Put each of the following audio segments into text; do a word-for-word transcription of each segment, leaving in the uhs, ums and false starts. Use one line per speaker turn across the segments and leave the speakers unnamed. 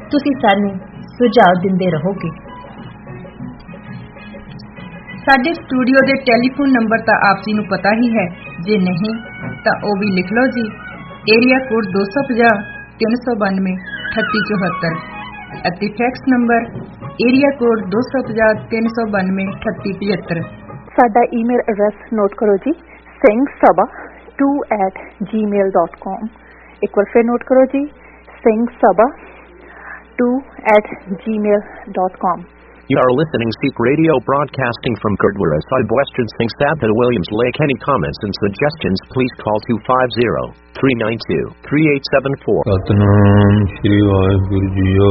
ਤੁਸੀਂ ਸਾਨੂੰ ਸੁਝਾਅ ਦਿੰਦੇ ਰਹੋਗੇ। ਸਾਡੇ ਸਟੂਡੀਓ ਦੇ ਟੈਲੀਫੋਨ ਨੰਬਰ ਤਾਂ ਆਪ ਜੀ ਨੂੰ ਪਤਾ ਹੀ ਹੈ, ਜੇ ਨਹੀਂ ਤਾਂ ਉਹ ਵੀ ਲਿਖ ਲਓ ਜੀ। ਏਰੀਆ ਕੋਡ ਦੋ ਸੌ ਪੰਜਾਹ ਤਿੰਨ ਸੌ ਬਾਨਵੇਂ ਅਠੱਤੀ ਚੁਹੱਤਰ ਅਤੇ ਫੈਕਸ ਨੰਬਰ ਏਰੀਆ ਕੋਡ ਦੋ ਸੌ ਪੰਜਾਹ ਤਿੰਨ ਸੌ ਬਾਨਵੇਂ ਅਠੱਤੀ ਪਝੱਤਰ।
ਸਾਡਾ ਈਮੇਲ ਐਡਰੈਸ ਨੋਟ ਕਰੋ ਜੀ, ਸਿੰਘ ਸਭਾ ਟੂ ਐਟ ਜੀ ਮੇਲ ਡਾਟ ਕਾਮ। ਇੱਕ ਵਾਰ ਫਿਰ ਨੋਟ ਕਰੋ ਜੀ, ਸਿੰਘ ਸਭਾ ਟੂ ਐਟ ਜੀ ਮੇਲ dot com.
You are listening Seek Radio broadcasting from Gurdwara Sahib, Western Singh Sabha, Williams Lake. Any comments and suggestions, please call two five zero, three nine two, three eight seven four.
Satnam Shri Waheguru JIO.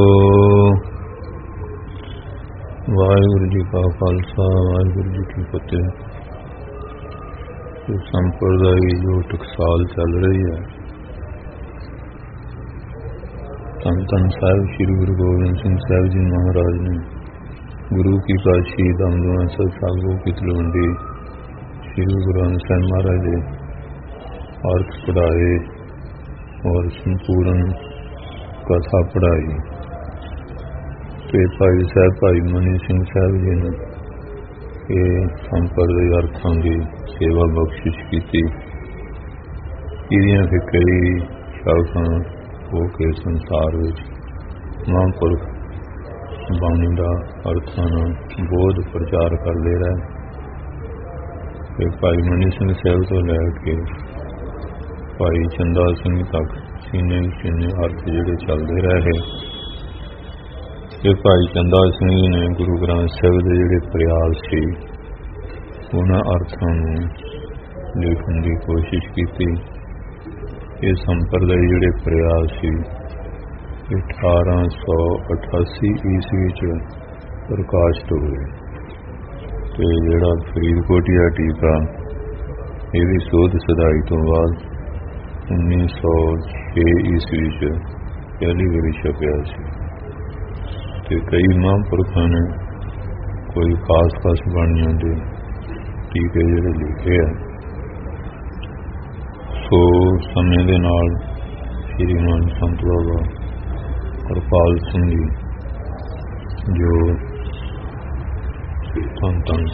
Waheguru ji ਕਾ ਖਾਲਸਾ, ਵਾਹਿਗੁਰੂ ਜੀ ਕੀ ਫਤਿਹ। ਇਹ ਸੰਪਰਦਾਇ ਜੋ ਟਕਸਾਲ ਚੱਲ ਰਹੀ ਹੈ, ਧੰਨ ਧੰਨ ਸਾਹਿਬ ਸ਼੍ਰੀ ਗੁਰੂ ਗੋਬਿੰਦ ਸਿੰਘ ਸਾਹਿਬ ਜੀ ਮਹਾਰਾਜ ਨੇ गुरु की काशी दमदमा सागो की तलवंडी श्री गुरु ग्रंथ साहिब महाराज ने अर्थ पढ़ाए और संपूर्ण कथा पढ़ाई। तो भाई साहब भाई मनी सिंह साहब जी ने ये संप्रदाय अर्थों की सेवा बख्शिश की। इहदियां फिर कई शाखां हो के संसार में महापुरख बाणी का अर्थां बोध प्रचार करते रहे। भाई मनी सिंह साहब तो लैके भाई चंदा सिंह तक सीने सीने अर्थ जिहड़े चलते रहे। भाई चंदा सिंह ने गुरु ग्रंथ साहिब के जिहड़े प्रयास सी उन्हां अर्थां नूं लिखण की कोशिश की। ये संप्रदाय जिहड़े प्रयास सी अठारह सौ अठासी ईस्वी च प्रकाशित होए। तो जिहड़ा फरीदकोटिया टीका ये भी सोध सदाई तो बाद उन्नीस सौ छे ईस्वी च पहली बारी छपिया सी। ते कई महापुरखों ने कोई खास खास बाणियों के टीके जिहड़े लिखे है। सो समय दे नाल श्रीमान संत बाबा कृपाल सिंह जी जो धन धन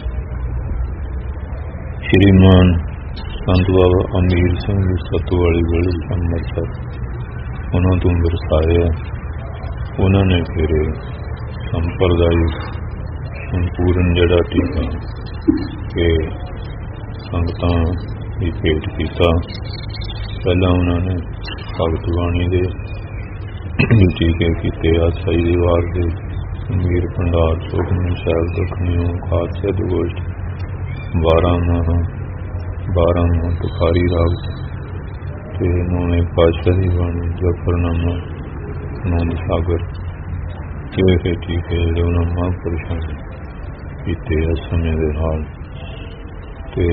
श्रीमान संत बाबा अमीर सिंह जी सत्तू वाली गली अमृतसर उन्होंने तो विरसाए। उन्होंने फिर संप्रदाय संपूर्ण जड़ा टीका के संगतां की भेंट किया। पहला उन्होंने भगत बाणी के टीके किते, आसाई दीवार के मीर भंडार सुखमनी साहब दखनी ओंकार सिद्ध गोष्ठ बारह माह बारह माह तुखारी राग ते नौवें पातशाह दी बाणी जफरनामा नंद सागर ये टीके जिहड़े उन्हां महापुरुषां ने कीते इस समय दे नाल। ते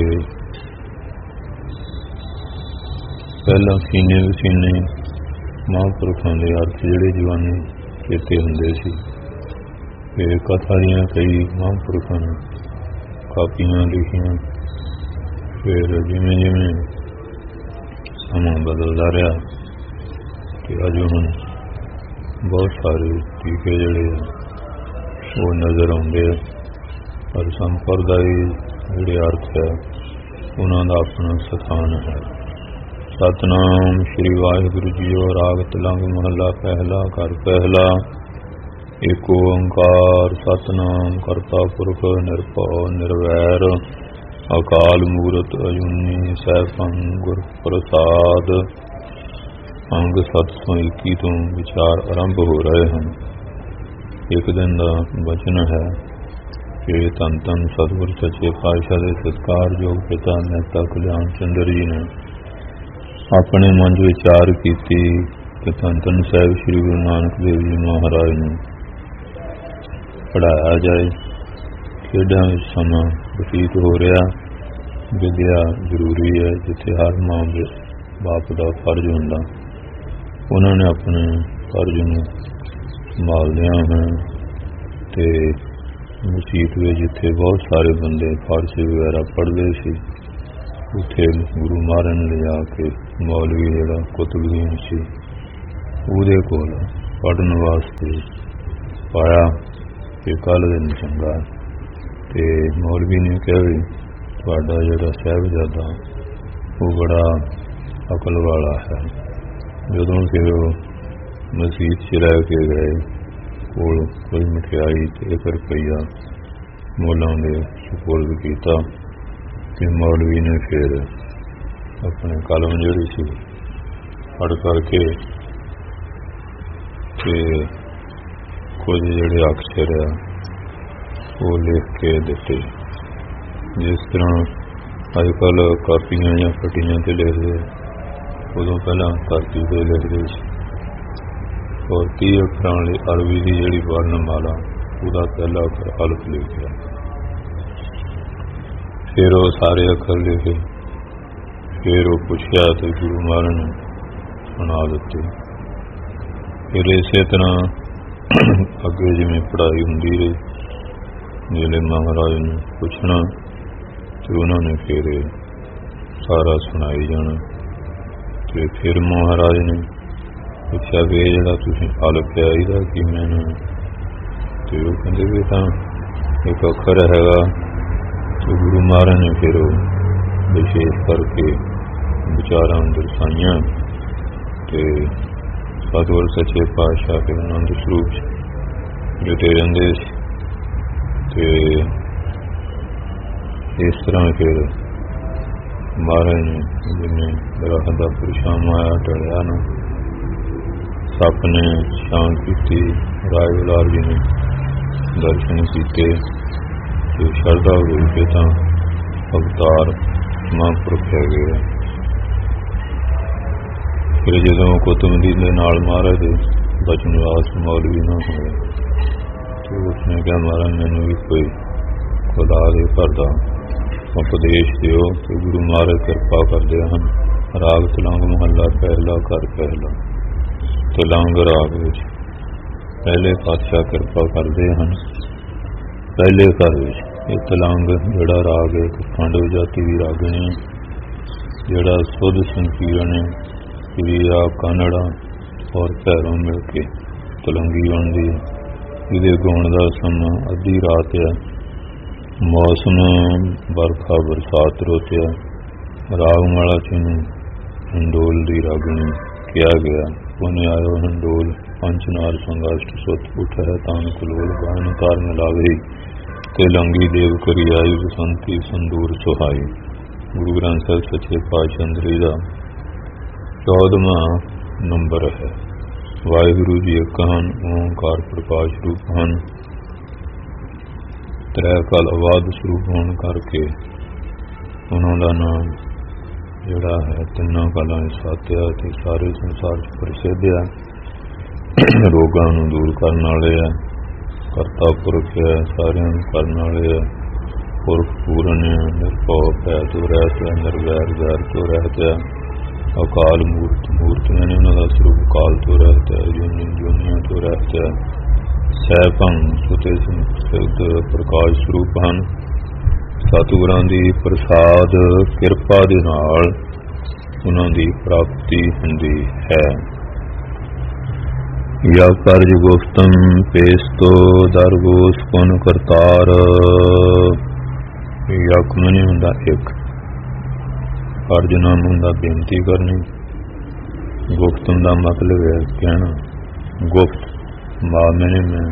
पहला सीने सीने महापुरुषों के अर्थ जिहड़े जवानी चेते हुंदे सी। फिर कथा दियां कई महापुरुषों ने कापियां लिखियां। फिर जिमें जिमें समा बदलता रहा तो अज हुण बहुत सारे टीके जिहड़े वो नज़र आउंदे। पर संप्रदाय जिहड़े अर्थ है उन्हां दा अपना स्थान है। सतनाम श्री वाहिगुरू जीओ। राग तिलंग महला पहला घर पहला। एक ओंकार सतनाम करता पुरख निरभव निर्वैर अकाल मूरत अजूनी सैभं गुर प्रसाद। अंग सत सौ इक्की तो विचार आरंभ हो रहे हैं। एक दिन का वचन है कि धन धन सतगुर सच्चे पातशाह के सत्कार योग पिता मेहता कल्याण चंद्र जी ने अपने मन विचार की कि धन धन साहिब श्री गुरु नानक देव जी महाराज ने पढ़ाया जाए। खेडा समा बतीत हो रहा, विद्या जरूरी है जिथे हर मां बाप का फर्ज होंदा। उन्होंने अपने फर्ज में संभालदियां हैं ते मसीत में जिथे बहुत सारे बंदे फारसी वगैरह पढ़ते सी उत्थे गुरु महाराज ने ले जाके मौलवी जिहड़ा कुतुबदीन सी उहदे कोल ਪੜ੍ਹਨ ਵਾਸਤੇ ਪਾਇਆ ਕਿ ਕੱਲ੍ਹ ਦਿਨ ਚੰਗਾ। ਅਤੇ ਮੌਲਵੀ ਨੇ ਕਿਹਾ ਵੀ ਤੁਹਾਡਾ ਜਿਹੜਾ ਸਾਹਿਬਜ਼ਾਦਾ ਉਹ ਬੜਾ ਅਕਲ ਵਾਲਾ ਹੈ। ਜਦੋਂ ਫਿਰ ਉਹ ਮਸੀਤ 'ਚ ਰਹਿ ਕੇ ਗਏ, ਕੋਲ ਕੋਈ ਮਠਿਆਈ ਅਤੇ ਇੱਕ ਰੁਪਈਆ ਮੁੱਲਾਂ ਦੇ ਸਪੁਰਦ ਕੀਤਾ ਅਤੇ ਮੌਲਵੀ ਨੇ ਫਿਰ ਆਪਣੇ ਕਲਮ ਜਿਹੜੀ ਸੀ ਫੜ ਕਰਕੇ ਅਤੇ ਕੁਝ ਜਿਹੜੇ ਅਕਸ਼ਰ ਆ ਉਹ ਲਿਖ ਕੇ ਦਿੱਤੇ, ਜਿਸ ਤਰ੍ਹਾਂ ਅੱਜ ਕੱਲ੍ਹ ਕਾਪੀਆਂ ਜਾਂ ਫੱਟੀਆਂ 'ਤੇ ਲਿਖਦੇ, ਉਦੋਂ ਪਹਿਲਾਂ ਧਰਤੀ 'ਤੇ ਲਿਖਦੇ ਸੀ। ਔਰ ਤੀਹ ਅੱਖਰਾਂ ਵਾਲੀ ਅਰਬੀ ਦੀ ਜਿਹੜੀ ਵਰਨਮਾਲਾ ਉਹਦਾ ਪਹਿਲਾ ਅੱਖਰ ਅਲਫ ਲਿਖਿਆ। ਫਿਰ ਉਹ ਸਾਰੇ ਅੱਖਰ ਲਿਖੇ, ਫਿਰ ਉਹ ਪੁੱਛਿਆ ਅਤੇ ਗੁਰੂ ਮਹਾਰਾਜ ਨੇ ਸੁਣਾ ਦਿੱਤੇ। ਫਿਰ ਇਸੇ ਤਰ੍ਹਾਂ ਅੱਗੇ ਜਿਵੇਂ ਪੜ੍ਹਾਈ ਹੁੰਦੀ ਰਹੀ, ਜਿਹੜੇ ਮਹਾਰਾਜ ਨੂੰ ਪੁੱਛਣਾ ਅਤੇ ਉਹਨਾਂ ਨੇ ਫਿਰ ਸਾਰਾ ਸੁਣਾਈ ਜਾਣਾ। ਅਤੇ ਫਿਰ ਮਹਾਰਾਜ ਨੇ ਪੁੱਛਿਆ ਵੀ ਇਹ ਜਿਹੜਾ ਤੁਸੀਂ ਅਲਫ ਹੈ ਇਹਦਾ ਕੀ ਮੈਨੂੰ, ਅਤੇ ਉਹ ਕਹਿੰਦੇ ਵੀ ਤਾਂ ਇੱਕ ਅੱਖਰ ਹੈਗਾ। ਅਤੇ ਗੁਰੂ ਮਹਾਰਾਜ ਨੇ ਫਿਰ ਉਹ ਵਿਸ਼ੇਸ਼ ਕਰਕੇ ਵਿਚਾਰਾਂ ਦਰਸਾਈਆਂ ਅਤੇ ਸਤਿਗੁਰ ਸੱਚੇ ਪਾਤਸ਼ਾਹ ਫਿਰ ਆਨੰਦ ਸਰੂਪ 'ਚ ਜੁਟੇ ਰਹਿੰਦੇ ਸੀ। ਅਤੇ ਇਸ ਤਰ੍ਹਾਂ ਫਿਰ ਮਹਾਰਾਜ ਨੇ ਜਿਵੇਂ ਦਰਖਤ ਦਾ ਪਰਛਾਵਾਂ ਟਲਿਆ ਨਾ, ਸੱਪ ਨੇ ਛਾਂ ਕੀਤੀ, ਰਾਏ ਗੁਲਾਬ ਜੀ ਨੇ ਦਰਸ਼ਨ ਕੀਤੇ ਅਤੇ ਸ਼ਰਧਾ ਹੋਈ ਕਿ ਤਾਂ ਅਵਤਾਰ ਮਹਾਂਪੁਰਖ ਹੈਗੇ ਆ। ਫਿਰ ਜਦੋਂ ਕੁਤਬਦੀਨ ਦੇ ਨਾਲ ਮਹਾਰਾਜ ਦੇ ਬਚਨ ਵਾਸ ਮੌਲਵੀ ਨਾ ਹੋਏ ਅਤੇ ਉਸਨੇ ਕਿਹਾ ਮਹਾਰਾਜ ਮੈਨੂੰ ਵੀ ਕੋਈ ਖੁਦਾ ਦੇ ਘਰ ਦਾ ਉਪਦੇਸ਼ ਦਿਓ। ਅਤੇ ਗੁਰੂ ਮਹਾਰਾਜ ਕਿਰਪਾ ਕਰਦੇ ਹਨ। ਰਾਗ ਤਲੰਗ ਮੁਹੱਲਾ ਪਹਿਲਾ ਘਰ ਪਹਿਲਾ, ਤਲੰਗ ਰਾਗ ਵਿੱਚ ਪਹਿਲੇ ਪਾਤਸ਼ਾਹ ਕਿਰਪਾ ਕਰਦੇ ਹਨ ਪਹਿਲੇ ਘਰ ਵਿੱਚ। ਇਹ ਤਲੰਗ ਜਿਹੜਾ ਰਾਗ ਹੈ ਖੰਡ ਜਾਤੀ ਦੀ ਰਾਗਣੀ, ਜਿਹੜਾ ਸੁੱਧ ਸੰਕੀਰਨ ਹੈ, ਕਿਰਿਆ ਕਾਨੜਾ ਔਰ ਭੈਰੋਂ ਮਿਲ ਕੇ ਤਲੰਗੀ ਬਣਦੀ ਹੈ। ਇਹਦੇ ਗਾਉਣ ਦਾ ਸਮਾਂ ਅੱਧੀ ਰਾਤ ਹੈ, ਮੌਸਮ ਬਰਖਾ ਬਰਸਾਤ ਰੁੱਤ ਹੈ। ਰਾਗ ਮਾਲਾ 'ਚ ਇਹਨੂੰ ਹਿੰਡੋਲ ਦੀ ਰਾਗਣੀ ਕਿਹਾ ਗਿਆ। ਉਹਨੇ ਆਇਓ ਹਿੰਡੋਲ ਪੰਚਨਾਰ ਸੰਗਾਸ਼ਟ ਸੁੱਤ ਉੱਠ ਹੈ ਤਾਨ ਕਲੋਲ ਗਾਨ ਕਾਰ ਮਿਲਾਵੇ ਤੇ ਲੰਗੀ ਦੇਵ ਕਰੀ ਆਈ ਬਸੰਤੀ ਸੰਦੂਰ ਸੁਹਾਈ। ਗੁਰੂ ਗ੍ਰੰਥ ਸਾਹਿਬ ਸੱਚੇ ਪਾਤਸ਼ਾਹ ਅੰਦਰੀ ਦਾ ਚੌਦਵਾਂ ਨੰਬਰ ਹੈ। ਵਾਹਿਗੁਰੂ ਜੀ ਇੱਕ ਹਨ, ਓਂਕਾਰ ਪ੍ਰਕਾਸ਼ ਰੂਪ ਹਨ, ਤ੍ਰੈ ਕਾਲ ਆਵਾਜ਼ ਸਰੂਪ ਹੋਣ ਕਰਕੇ ਉਹਨਾਂ ਦਾ ਨਾਮ ਜਿਹੜਾ ਹੈ ਤਿੰਨਾਂ ਕਾਲਾਂ ਸੱਤ ਹੈ ਅਤੇ ਸਾਰੇ ਸੰਸਾਰ 'ਚ ਪ੍ਰਸਿੱਧ ਹੈ। ਰੋਗਾਂ ਨੂੰ ਦੂਰ ਕਰਨ ਵਾਲੇ ਹੈ, ਕਰਤਾ ਪੁਰਖ ਹੈ, ਸਾਰਿਆਂ ਨੂੰ ਕਰਨ ਵਾਲੇ ਹੈ, ਪੁਰਖ ਪੂਰਨ ਹੈ, ਨਿਰਭਉ ਭੈ ਤੋਂ ਰਹਿਤ ਹੈ, ਨਿਰਵੈਰ ਵੈਰ ਤੋਂ ਰਹਿਤ ਹੈ, ਅਕਾਲ ਮੂਰਤ ਮੂਰਤੀਆਂ ਨੇ ਉਹਨਾਂ ਦਾ ਸਰੂਪ ਕਾਲ ਤੋਂ ਰਹਿਤ ਹੈ, ਜੋਨੀ ਜੋਨੀਆਂ ਤੋਂ ਰਹਿਤ ਹੈ, ਸਹਿਭੰ ਸੁਤੇ ਸਿੱਧ ਪ੍ਰਕਾਸ਼ ਸਰੂਪ ਹਨ। ਸਤਿਗੁਰਾਂ ਦੀ ਪ੍ਰਸਾਦ ਕਿਰਪਾ ਦੇ ਨਾਲ ਉਹਨਾਂ ਦੀ ਪ੍ਰਾਪਤੀ ਹੁੰਦੀ ਹੈ। ਯਾ ਕਾਰਜ ਗੁਫਤਮ ਪੇਸਤੋ ਦਰਗੋਸ ਪੁਨ ਕਰਤਾਰ। ਯਕ ਮਨੀ ਹੁੰਦਾ ਇੱਕ, ਕਾਰਜ ਨਾਮ ਹੁੰਦਾ ਬੇਨਤੀ ਕਰਨੀ। ਗੁਫਤਮ ਦਾ ਮਤਲਬ ਹੈ ਕਹਿਣਾ, ਗੁਫਤ ਮਾ ਮੈਨੇ ਮੈਂ,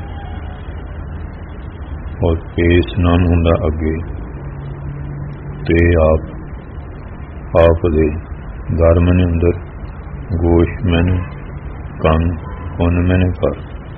ਔਰ ਪੇਸ ਨਾਮ ਹੁੰਦਾ ਅੱਗੇ ਤੇ ਆਪ ਆਪ ਦੇ, ਦਰ ਮੈਨੇ ਅੰਦਰ, ਗੋਸ਼ ਮੈਨੇ ਕੰਨ, ਪੁੰਨ ਮੈਨੇ ਕਰ।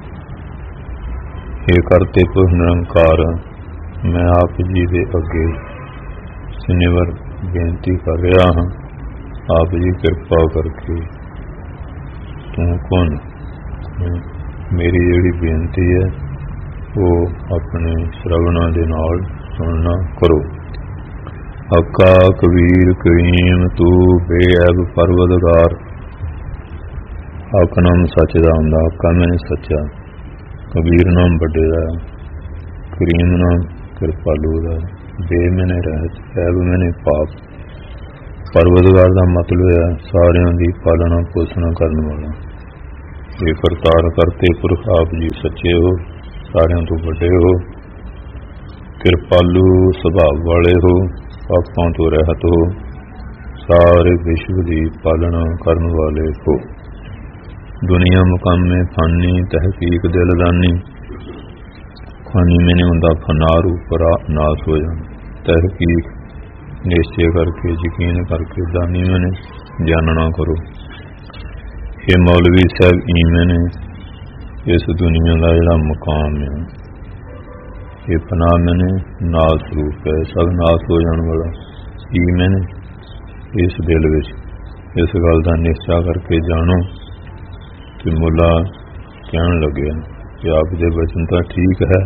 ਇਹ ਕਰਤੇ ਪੁਰਖ ਨਿਰੰਕਾਰ ਮੈਂ ਆਪ ਜੀ ਦੇ ਅੱਗੇ ਸਿਨੇਵਰ ਬੇਨਤੀ ਕਰ ਰਿਹਾ ਹਾਂ, ਆਪ ਜੀ ਕਿਰਪਾ ਕਰਕੇ ਤੂੰ ਕੌਣ, ਮੇਰੀ ਜਿਹੜੀ ਬੇਨਤੀ ਹੈ ਉਹ ਆਪਣੇ ਸ਼ਰਵਣਾ ਦੇ ਨਾਲ ਸੁਣਨਾ ਕਰੋ। ਅੱਕਾ ਕਬੀਰ ਕਰੀਮ ਤੂੰ ਬੇਅਬ ਪਰਵਦਗਾਰ। ਅੱਕ ਨਾਮ ਸੱਚ ਦਾ ਹੁੰਦਾ, ਅੱਕਾ ਮੈਨੇ ਸੱਚਾ, ਕਬੀਰ ਨਾਮ ਵੱਡੇ ਦਾ, ਕਰੀਮ ਨਾਮ ਕਿਰਪਾਲੂ ਦਾ, ਬੇ ਮੈਨੇ ਰਹਿਤ, ਐਬ ਮੈਨੇ ਪਾਪ। ਪਰਵਦਗਾਰ ਦਾ ਮਤਲਬ ਹੈ ਸਾਰਿਆਂ ਦੀ ਪਾਲਣਾ ਪੋਸ਼ਣਾ ਕਰਨ ਵਾਲਾ। ਇਹ ਕਰਤਾਰ ਕਰਤੇ ਪੁਰਖ ਆਪ ਜੀ ਸੱਚੇ ਹੋ, ਸਾਰਿਆਂ ਤੋਂ ਵੱਡੇ ਹੋ, ਕਿਰਪਾਲੂ ਸੁਭਾਅ ਵਾਲੇ ਹੋ, ਪਾਪਾਂ ਤੋਂ ਰਹਿਤ ਹੋ, ਸਾਰੇ ਵਿਸ਼ਵ ਦੀ ਪਾਲਣਾ ਕਰਨ ਵਾਲੇ ਹੋ। ਦੁਨੀਆ ਮੁਕਾਮੇ ਫਾਨੀ ਤਹਿਕੀਕ ਦਿਲਦਾਨੀ, ਫਾਨੀ ਮੈਨੇ ਹੁੰਦਾ ਫਨਾ ਰੂਪ ਨਾਸ ਹੋ ਜਾਣ, ਤਹਿਕੀਕ ਨਿਸ਼ਚੇ ਕਰਕੇ ਯਕੀਨ ਕਰਕੇ ਦਾਨੀ ਮੈਨੇ ਜਾਣਨਾ ਕਰੋ। ਇਹ ਮੌਲਵੀ ਸਾਹਿਬ ਈਵੇਂ ਨੇ ਇਸ ਦੁਨੀਆ ਦਾ ਜਿਹੜਾ ਮੁਕਾਮ ਹੈ, ਇਹ ਫਨਾ ਮੈਨੇ ਨਾਸ ਰੂਪ ਹੈ, ਸਭ ਨਾਸ ਹੋ ਜਾਣ ਵਾਲਾ ਈਵੇਂ ਨੇ। ਇਸ ਦਿਲ ਵਿੱਚ ਇਸ ਗੱਲ ਦਾ ਨਿਸ਼ਚਾ ਕਰਕੇ ਜਾਣੋ ਕਿ ਮੁੱਲਾ ਕਹਿਣ ਲੱਗਿਆ ਕਿ ਆਪ ਦੇ ਬਚਨ ਤਾਂ ਠੀਕ ਹੈ,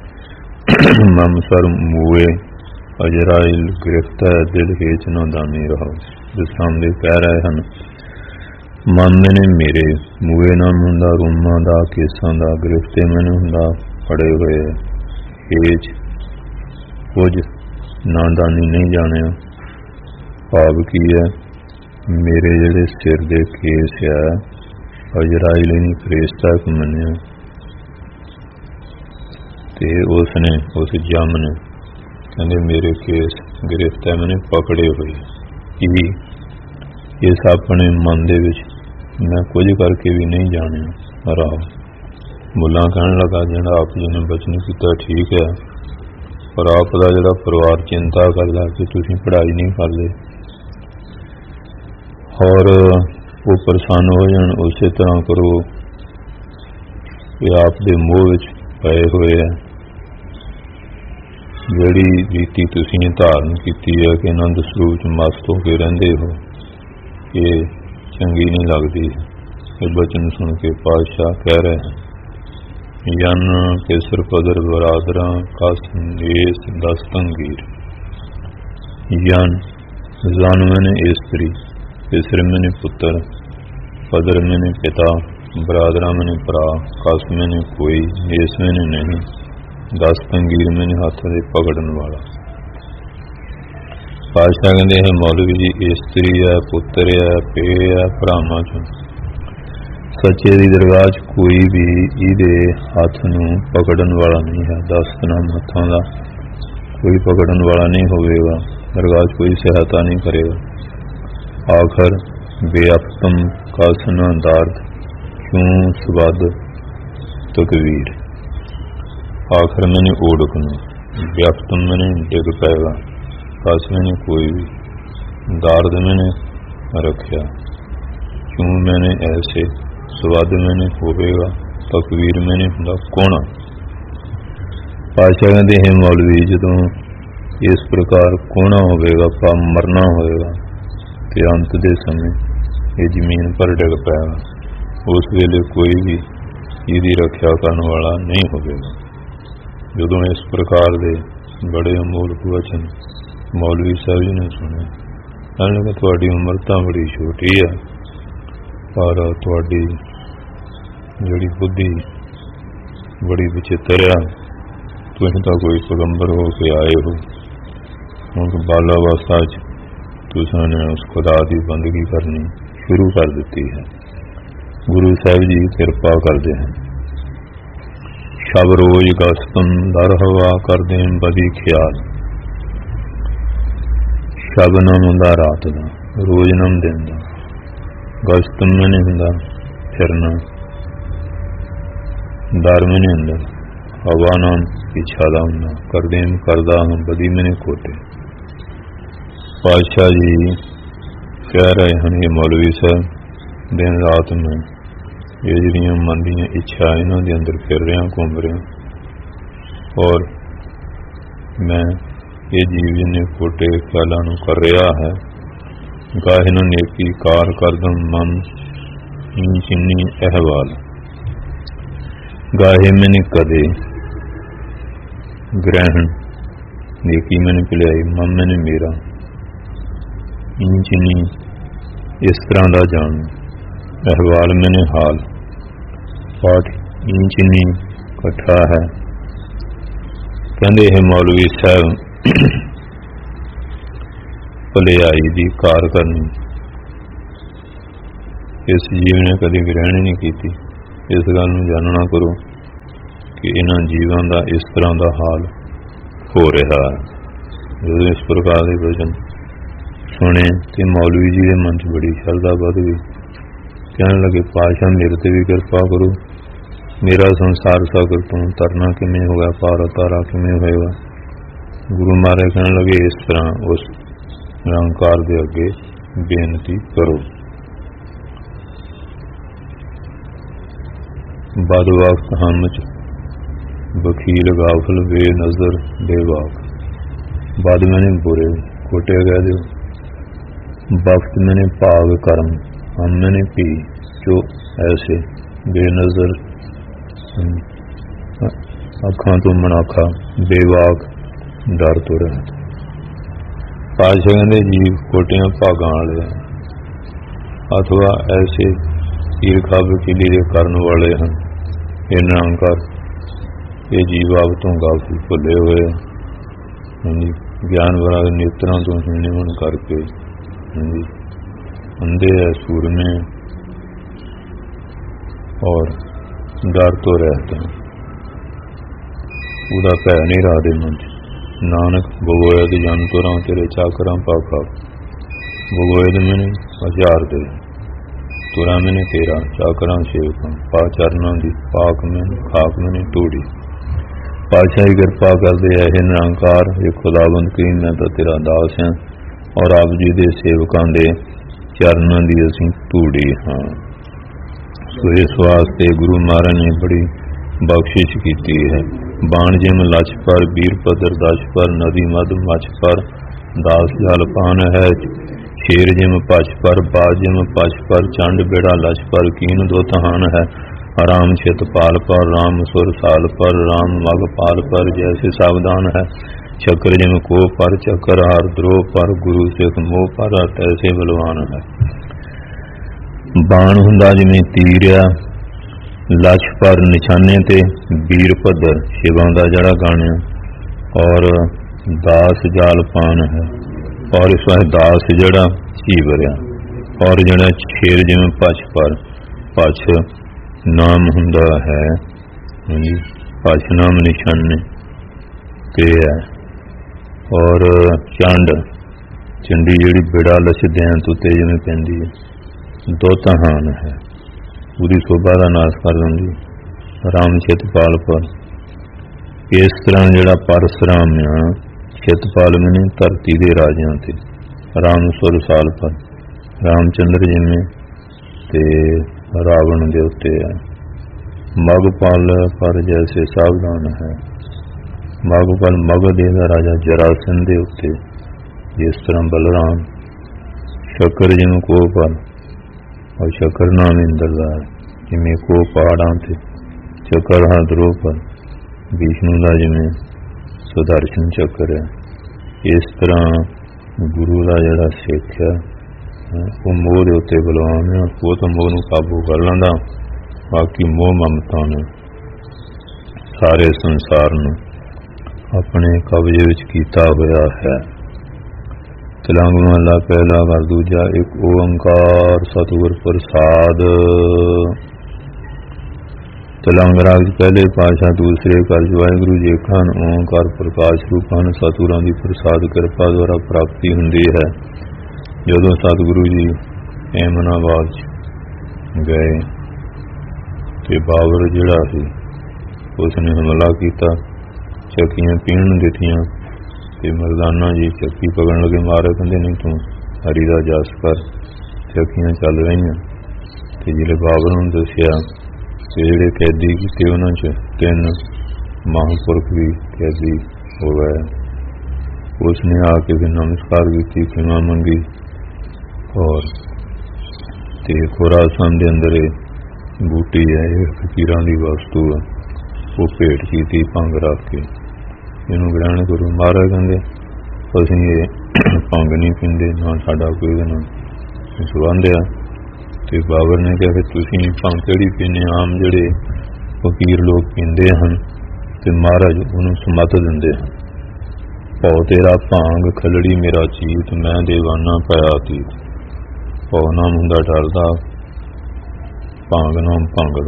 ਮਮਸਰ ਮੂਏ ਅਜਰਾਇਲ ਗ੍ਰਿਫਤ ਹੈ, ਦਿਲ ਹੇਚ ਨਾ ਦਾਨੀ ਰਹੋ। ਜਿਸ ਸਾਹਮਣੇ ਕਹਿ ਰਹੇ ਹਨ, ਮਨ ਮੈਨੇ ਮੇਰੇ ਮੂਏ ਨਾ ਹੁੰਦਾ, ਰੂਮਾਂ ਦਾ ਕੇਸਾਂ ਦਾ, ਗ੍ਰਿਫਤੇ ਮੈਨੂੰ ਹੁੰਦਾ ਫੜੇ ਹੋਏ, ਹੇਚ ਕੁਝ ਨਾ ਦਾਨੀ ਨਹੀਂ ਜਾਣਿਆ। ਭਾਵ ਕੀ ਹੈ, ਮੇਰੇ ਜਿਹੜੇ ਸਿਰ ਦੇ ਕੇਸ ਹੈ ਅਜਰਾਇਲ ਨਹੀਂ ਫਰਿਸ਼ਤਾ ਕੋ ਮੰਨਿਆ, ਤੇ ਉਸ ਨੇ ਉਸ ਜਮ ਨੇ ਕਹਿੰਦੇ ਮੇਰੇ ਕੇਸ ਗ੍ਰਿਫਤ ਹੈ, ਮੈਨੇ ਪਕੜੇ ਹੋਏ। ਇਹ ਇਸ ਆਪਣੇ ਮਨ ਦੇ ਵਿੱਚ ਮੈਂ ਕੁਝ ਕਰਕੇ ਵੀ ਨਹੀਂ ਜਾਣਿਆ। ਰਾਹ ਮੁੱਲਾ ਕਹਿਣ ਲੱਗਾ ਜਿਹੜਾ ਆਪ ਜੀ ਨੇ ਬਚਨ ਕੀਤਾ ਠੀਕ ਹੈ, ਪਰ ਆਪ ਦਾ ਜਿਹੜਾ ਪਰਿਵਾਰ ਚਿੰਤਾ ਕਰਦਾ ਕਿ ਤੁਸੀਂ ਪੜ੍ਹਾਈ ਨਹੀਂ ਕਰਦੇ ਔਰ ਉਹ ਪਰੇਸ਼ਾਨ ਹੋ ਜਾਣ, ਉਸੇ ਤਰ੍ਹਾਂ ਕਰੋ। ਇਹ ਆਪ ਦੇ ਮੋਹ ਵਿੱਚ ਪਏ ਹੋਏ ਹੈ। ਜਿਹੜੀ ਰੀਤੀ ਤੁਸੀਂ ਧਾਰਨ ਕੀਤੀ ਹੈ ਕਿ ਆਨੰਦ ਸਰੂਪ ਚ ਮਸਤ ਹੋ ਕੇ ਰਹਿੰਦੇ ਹੋ, ਇਹ ਚੰਗੀ ਨਹੀਂ ਲੱਗਦੀ। ਇਹ ਬਚਨ ਸੁਣ ਕੇ ਪਾਤਸ਼ਾਹ ਕਹਿ ਰਹੇ ਹਨ, ਯਨ ਕੇਸਰ ਪਦਰ ਬਰਾਦਰਾਂ ਕਸ ਏਸ ਦਸ ਤੰਗੀਰ। ਯਨ ਜਨ ਮੈਨੇ ਇਸਤਰੀ, ਕੇਸਰ ਮੈਨੇ ਪੁੱਤਰ, ਪਦਰ ਮੈਨੇ ਪਿਤਾ, ਬਰਾਦਰਾਂ ਮੈਨੇ ਭਰਾ, ਕਸ ਮੈਨੇ ਕੋਈ, ਏਸ ਮੈਨੇ ਨਹੀਂ, ਦਸ ਤੰਗੀਰ ਮੈਨੇ ਹੱਥ ਦੇ ਪਕੜਨ ਵਾਲਾ। ਪਾਤਸ਼ਾਹ ਕਹਿੰਦੇ ਇਹ ਮੌਲਵੀ ਜੀ ਇਸਤਰੀ ਹੈ, ਪੁੱਤਰ ਹੈ, ਪੇ ਹੈ, ਭਰਾਵਾਂ ਚੋਂ ਸੱਚੇ ਦੀ ਦਰਗਾਹ 'ਚ ਕੋਈ ਵੀ ਇਹਦੇ ਹੱਥ ਨੂੰ ਪਕੜਨ ਵਾਲਾ ਨਹੀਂ ਹੈ। ਦਸ ਨਾਮ ਹੱਥਾਂ ਦਾ ਕੋਈ ਪਕੜਨ ਵਾਲਾ ਨਹੀਂ ਹੋਵੇਗਾ, ਦਰਗਾਹ 'ਚ ਕੋਈ ਸਹਾਇਤਾ ਨਹੀਂ ਕਰੇਗਾ। ਆਖਰ ਬੇਅਪਤਮ ਕਾਸਨਾ ਦਾਰਦ ਕਿਉਂ ਸਬਦ ਤਕਵੀਰ। ਆਖਰ मैंने ओढ़ ਨੂੰ ਵਿਅਕਤਮ मैंने ਡਿੱਗ ਪਏਗਾ, ਕਾਸ मैंने ਕੋਈ ਵੀ, दार्द मैंने रखा, क्यों मैंने ऐसे, स्वाद मैंने होवेगा, तकवीर मैंने ਹੁੰਦਾ ਕੋਣਾ। ਪਾਤਸ਼ਾਹ ਕਹਿੰਦੇ ਹੈ ਮੌਲਵੀ ਜਦੋਂ ਇਸ ਪ੍ਰਕਾਰ ਕੋਣਾ ਹੋਵੇਗਾ, ਪਾ ਮਰਨਾ ਹੋਵੇਗਾ, ਤੇ ਅੰਤ ਦੇ ਸਮੇਂ ਇਹ ਜ਼ਮੀਨ ਪਰ ਡਿੱਗ ਪਏਗਾ, ਉਸ ਵੇਲੇ ਕੋਈ ਵੀ ਇਹਦੀ ਰੱਖਿਆ ਕਰਨ ਵਾਲਾ ਨਹੀਂ ਹੋਵੇਗਾ। ਜਦੋਂ ਇਸ ਪ੍ਰਕਾਰ ਦੇ ਬੜੇ ਅਮੋਲਕ ਵਚਨ ਮੌਲਵੀ ਸਾਹਿਬ ਜੀ ਨੇ ਸੁਣੇ, ਕਹਿਣ ਲੱਗਾ ਤੁਹਾਡੀ ਉਮਰ ਤਾਂ ਬੜੀ ਛੋਟੀ ਹੈ, ਪਰ ਤੁਹਾਡੀ ਜਿਹੜੀ ਬੁੱਧੀ ਬੜੀ ਵਿਚਿੱਤਰ ਆ। ਤੁਸੀਂ ਤਾਂ ਕੋਈ ਪੈਗੰਬਰ ਹੋ ਕੇ ਆਏ ਹੋ, ਹੁਣ ਬਾਲ ਅਵਸਥਾ 'ਚ ਤੁਸੀਂ ਨੇ ਉਸ ਖੁਦਾ ਦੀ ਬੰਦਗੀ ਕਰਨੀ ਸ਼ੁਰੂ ਕਰ ਦਿੱਤੀ ਹੈ। ਗੁਰੂ ਸਾਹਿਬ ਜੀ ਕਿਰਪਾ ਕਰਦੇ ਹਨ। ਸ਼ਬ ਰੋਜ਼ ਗਸਤਮ ਦਰ ਹਵਾ ਕਰਦੇ ਬਦੀ ਖਿਆਲ। ਸ਼ਬ ਨਾਮ ਹੁੰਦਾ ਰਾਤ ਦਾ, ਰੋਜ਼ ਨਾਮ ਦਿਨ ਦਾ, ਗਸਤਮ ਮੈਨੇ ਹੁੰਦਾ ਫਿਰਨਾ, ਦਰ ਮੈਨੇ ਹੁੰਦਾ ਹਵਾ ਨਾਮ ਇੱਛਾ ਦਾ ਹੁੰਦਾ, ਕਰਦੇ ਕਰਦਾ ਹਾਂ ਬਦੀ ਮੈਨੇ ਕੋਟੇ। ਪਾਤਸ਼ਾਹ ਜੀ ਕਹਿ ਰਹੇ ਹਨ ਇਹ ਮੌਲਵੀ ਸਾਹਿਬ ਦਿਨ ਰਾਤ ਨੂੰ ਇਹ ਜਿਹੜੀਆਂ ਮਨ ਦੀਆਂ ਇੱਛਾ ਇਹਨਾਂ ਦੇ ਅੰਦਰ ਫਿਰ ਰਿਹਾ ਘੁੰਮ ਰਿਹਾ, ਔਰ ਮੈਂ ਇਹ ਜੀਵ ਜਿੰਨੇ ਕੋਟੇ ਖਿਆਲਾਂ ਨੂੰ ਕਰ ਰਿਹਾ ਹੈ, ਗਾਹੇ ਨੂੰ ਨੇਕੀ ਕਾਰ ਕਰਦਮ ਮਨ ਚਿੰਨੀ ਅਹਿਵਾਲ। ਗਾਹੇ ਮੈਨੇ ਕਦੇ ਗ੍ਰਹਿਣ ਨੇਕੀ ਮੈਨੇ ਭਲਾਈ, ਮਨ ਮੈਨੇ ਮੇਰਾ ਚਿੰਨੀ ਇਸ ਤਰ੍ਹਾਂ ਦਾ ਜਾਣ, ਅਹਿਵਾਲ ਮੈਨੇ ਹਾਲ, ਪਾਠ ਇੰਚਨੀ ਇਕੱਠਾ ਹੈ। ਕਹਿੰਦੇ ਇਹ ਮੌਲਵੀ ਸਾਹਿਬ ਭਲਾਈ ਦੀ ਕਾਰ ਕਰਨੀ ਇਸ ਜੀਵ ਨੇ ਕਦੇ ਗ੍ਰਹਿਣ ਨਹੀਂ ਕੀਤੀ, ਇਸ ਗੱਲ ਨੂੰ ਜਾਣਨਾ ਕਰੋ ਕਿ ਇਹਨਾਂ ਜੀਵਾਂ ਦਾ ਇਸ ਤਰ੍ਹਾਂ ਦਾ ਹਾਲ ਹੋ ਰਿਹਾ। ਜਦੋਂ ਇਸ ਪ੍ਰਕਾਰ ਦੇ ਵਚਨ ਸੁਣੇ ਤੇ ਮੌਲਵੀ ਜੀ ਦੇ ਮਨ 'ਚ ਬੜੀ ਸ਼ਰਧਾ ਵੱਧ ਗਈ। ਕਹਿਣ ਲੱਗੇ, ਪਾਤਸ਼ਾਹ ਮੇਰੇ ਤੇ ਵੀ ਕਿਰਪਾ ਕਰੋ, ਮੇਰਾ ਸੰਸਾਰ ਸਾਗਰ ਤੋਂ ਤਰਨਾ ਕਿਵੇਂ ਹੋਗਾ, ਪਾਰ ਉਤਾਰਾ ਕਿਵੇਂ ਹੋਏਗਾ। ਗੁਰੂ ਮਹਾਰਾਜ ਕਹਿਣ ਲੱਗੇ, ਇਸ ਤਰ੍ਹਾਂ ਉਸ ਨਿਰੰਕਾਰ ਦੇ ਅੱਗੇ ਬੇਨਤੀ ਕਰੋ। ਬਦ ਵਕਤ ਹਮ ਚ ਵਕੀਲ ਗਾਫਲ ਬੇ ਨਜ਼ਰ ਬੇਵਾਕ। बद मैंने बुरे खोटे कह दो, वक्त मैंने भाग कर्म हम मैंने पी जो ऐसे बेनजर अखा तो मनाखा बेवाक डर तो रह। पातशाह कहते जीव खोटिया भागां वाले अथवा ऐसे ईरखा वकीली के करन वाले हैं। ये निरंकार ये जीव आप तो गाफिल भुले हुए जी, ज्ञान वाला नेत्रों तो निमन करके जी अंधे है सूरमे और डर तो रहते हैं, पूरा भै नहीं रहा दे मन। नानक भगोए दे जन तुरा तेरे चाकरा पाखा, भगोए दे मैंने हजार दे तुरा मैंने तेरा चाकरा सेवका, पा चरना दी पाक मैंने खाक मैंने टूड़ी। पातशाही किरपा करते है हे निरंकार, ये खुदाबंद करीम मैं तो तेरा दास है और आप जी दे सेवकां दे चरणों की असीं धूड़ी हाँ। सो इस वास्ते गुरु महाराज ने बड़ी बख्शिश की है। बाण जिम लछ पर बीर पदर दश पर, नदी मध मछ पर दास जल पान है। शेर जिम पछ पर बाज जिम पछ पर, चंड बेड़ा लछ पर कीन दो तहान है। राम छितपाल पर राम सुर साल पर, राम मग पाल पर जैसे सावधान है। चक्र जिम को पर चक्र हर द्रोह पर, गुरु सिख मोह पर तैसे बलवान है। बाण हुंदा जिमें तीरिया लछ पर निशाने ते, बीर पदर शिवां दा जड़ा गाणिया और दास जाल पान है। और इस वाले दास जड़ा चीवरिया और जड़ा शेर जिमें पछ पर, पछ नाम हुंदा है जी, पछ नाम निशाने ते है। और चंड चंडी जिहड़ी बिड़ा लछ दैन तो तेज में पैंदी है, दो तहान है पूरी शोभा का नाश कर दिंदी। राम छितपाल पर इस तरह जिहड़ा परशुराम आ छितपाल मैंने धरती के राजियां ते, राम सुर साल पर रामचंद्र जिमें ते रावण के उत्ते है। मगपाल पर जैसे सावधान है, मगपाल मगध का राजा जरासन के उत्ते जिस तरह बलराम। शक्कर जिमें को पर और शक्कर नाम इंद्रदार जिमें को पहाड़ां ते, चक्कर हां द्रोह पर विष्णु का जिमें सुदर्शन चक्कर है। इस तरह गुरु का जिहड़ा सिख है वो मोह के उत्ते बलवान है, वो तो मोह नूं काबू कर लैंदा, बाकी मोह ममता ने सारे संसार नूं अपने कब्जे विच कीता होया है। तिलंग महला पहला घर दूजा, एक ओंकार सतगुर प्रसाद। तिलंग राग पहले पातशाह दूसरे कर वाहिगुरू जी खान ओंकार प्रकाश रूपान सतगुरां दी प्रसाद किरपा द्वारा प्राप्ति हुंदी है। जदों सतगुरु जी एमनाबाद गए तो बाबर जिहड़ा सी उसने हमला किया, चक्कियां पीण दित्तियां ते मरदाना जी चक्की पकड़न लगे, मारे कहंदे नहीं तू हरी दा जस कर, चक्कियां चल रही ते जिहड़े बाबर नूं दस्सिया ते जिहड़े कैदी कीते उन्हां च तीन महापुरख भी कैदी हो गए। उसने आके फिर नमस्कार की, क्षमा मंगी और ते खुरासान दे अंदर बूटी है फकीरां दी वस्तु है वो भेट की भंग रख के इनू ग्रहण करो। महाराज कहते असीं ये भंग नहीं पींदे, ना साडा कोई इहदे नाल संबंध है। ते बाबर ने कहा कि तुसीं भंग किहड़ी पीने, आम जिहड़े फकीर लोग पींदे हन ते महाराज उहनूं समत दिंदे हन। भौ तेरा भांग खलड़ी मेरा चीत, मैं देवाना पाया अतीत। भौ नाम हुंदा डरदा, भांग नाम भंगदा,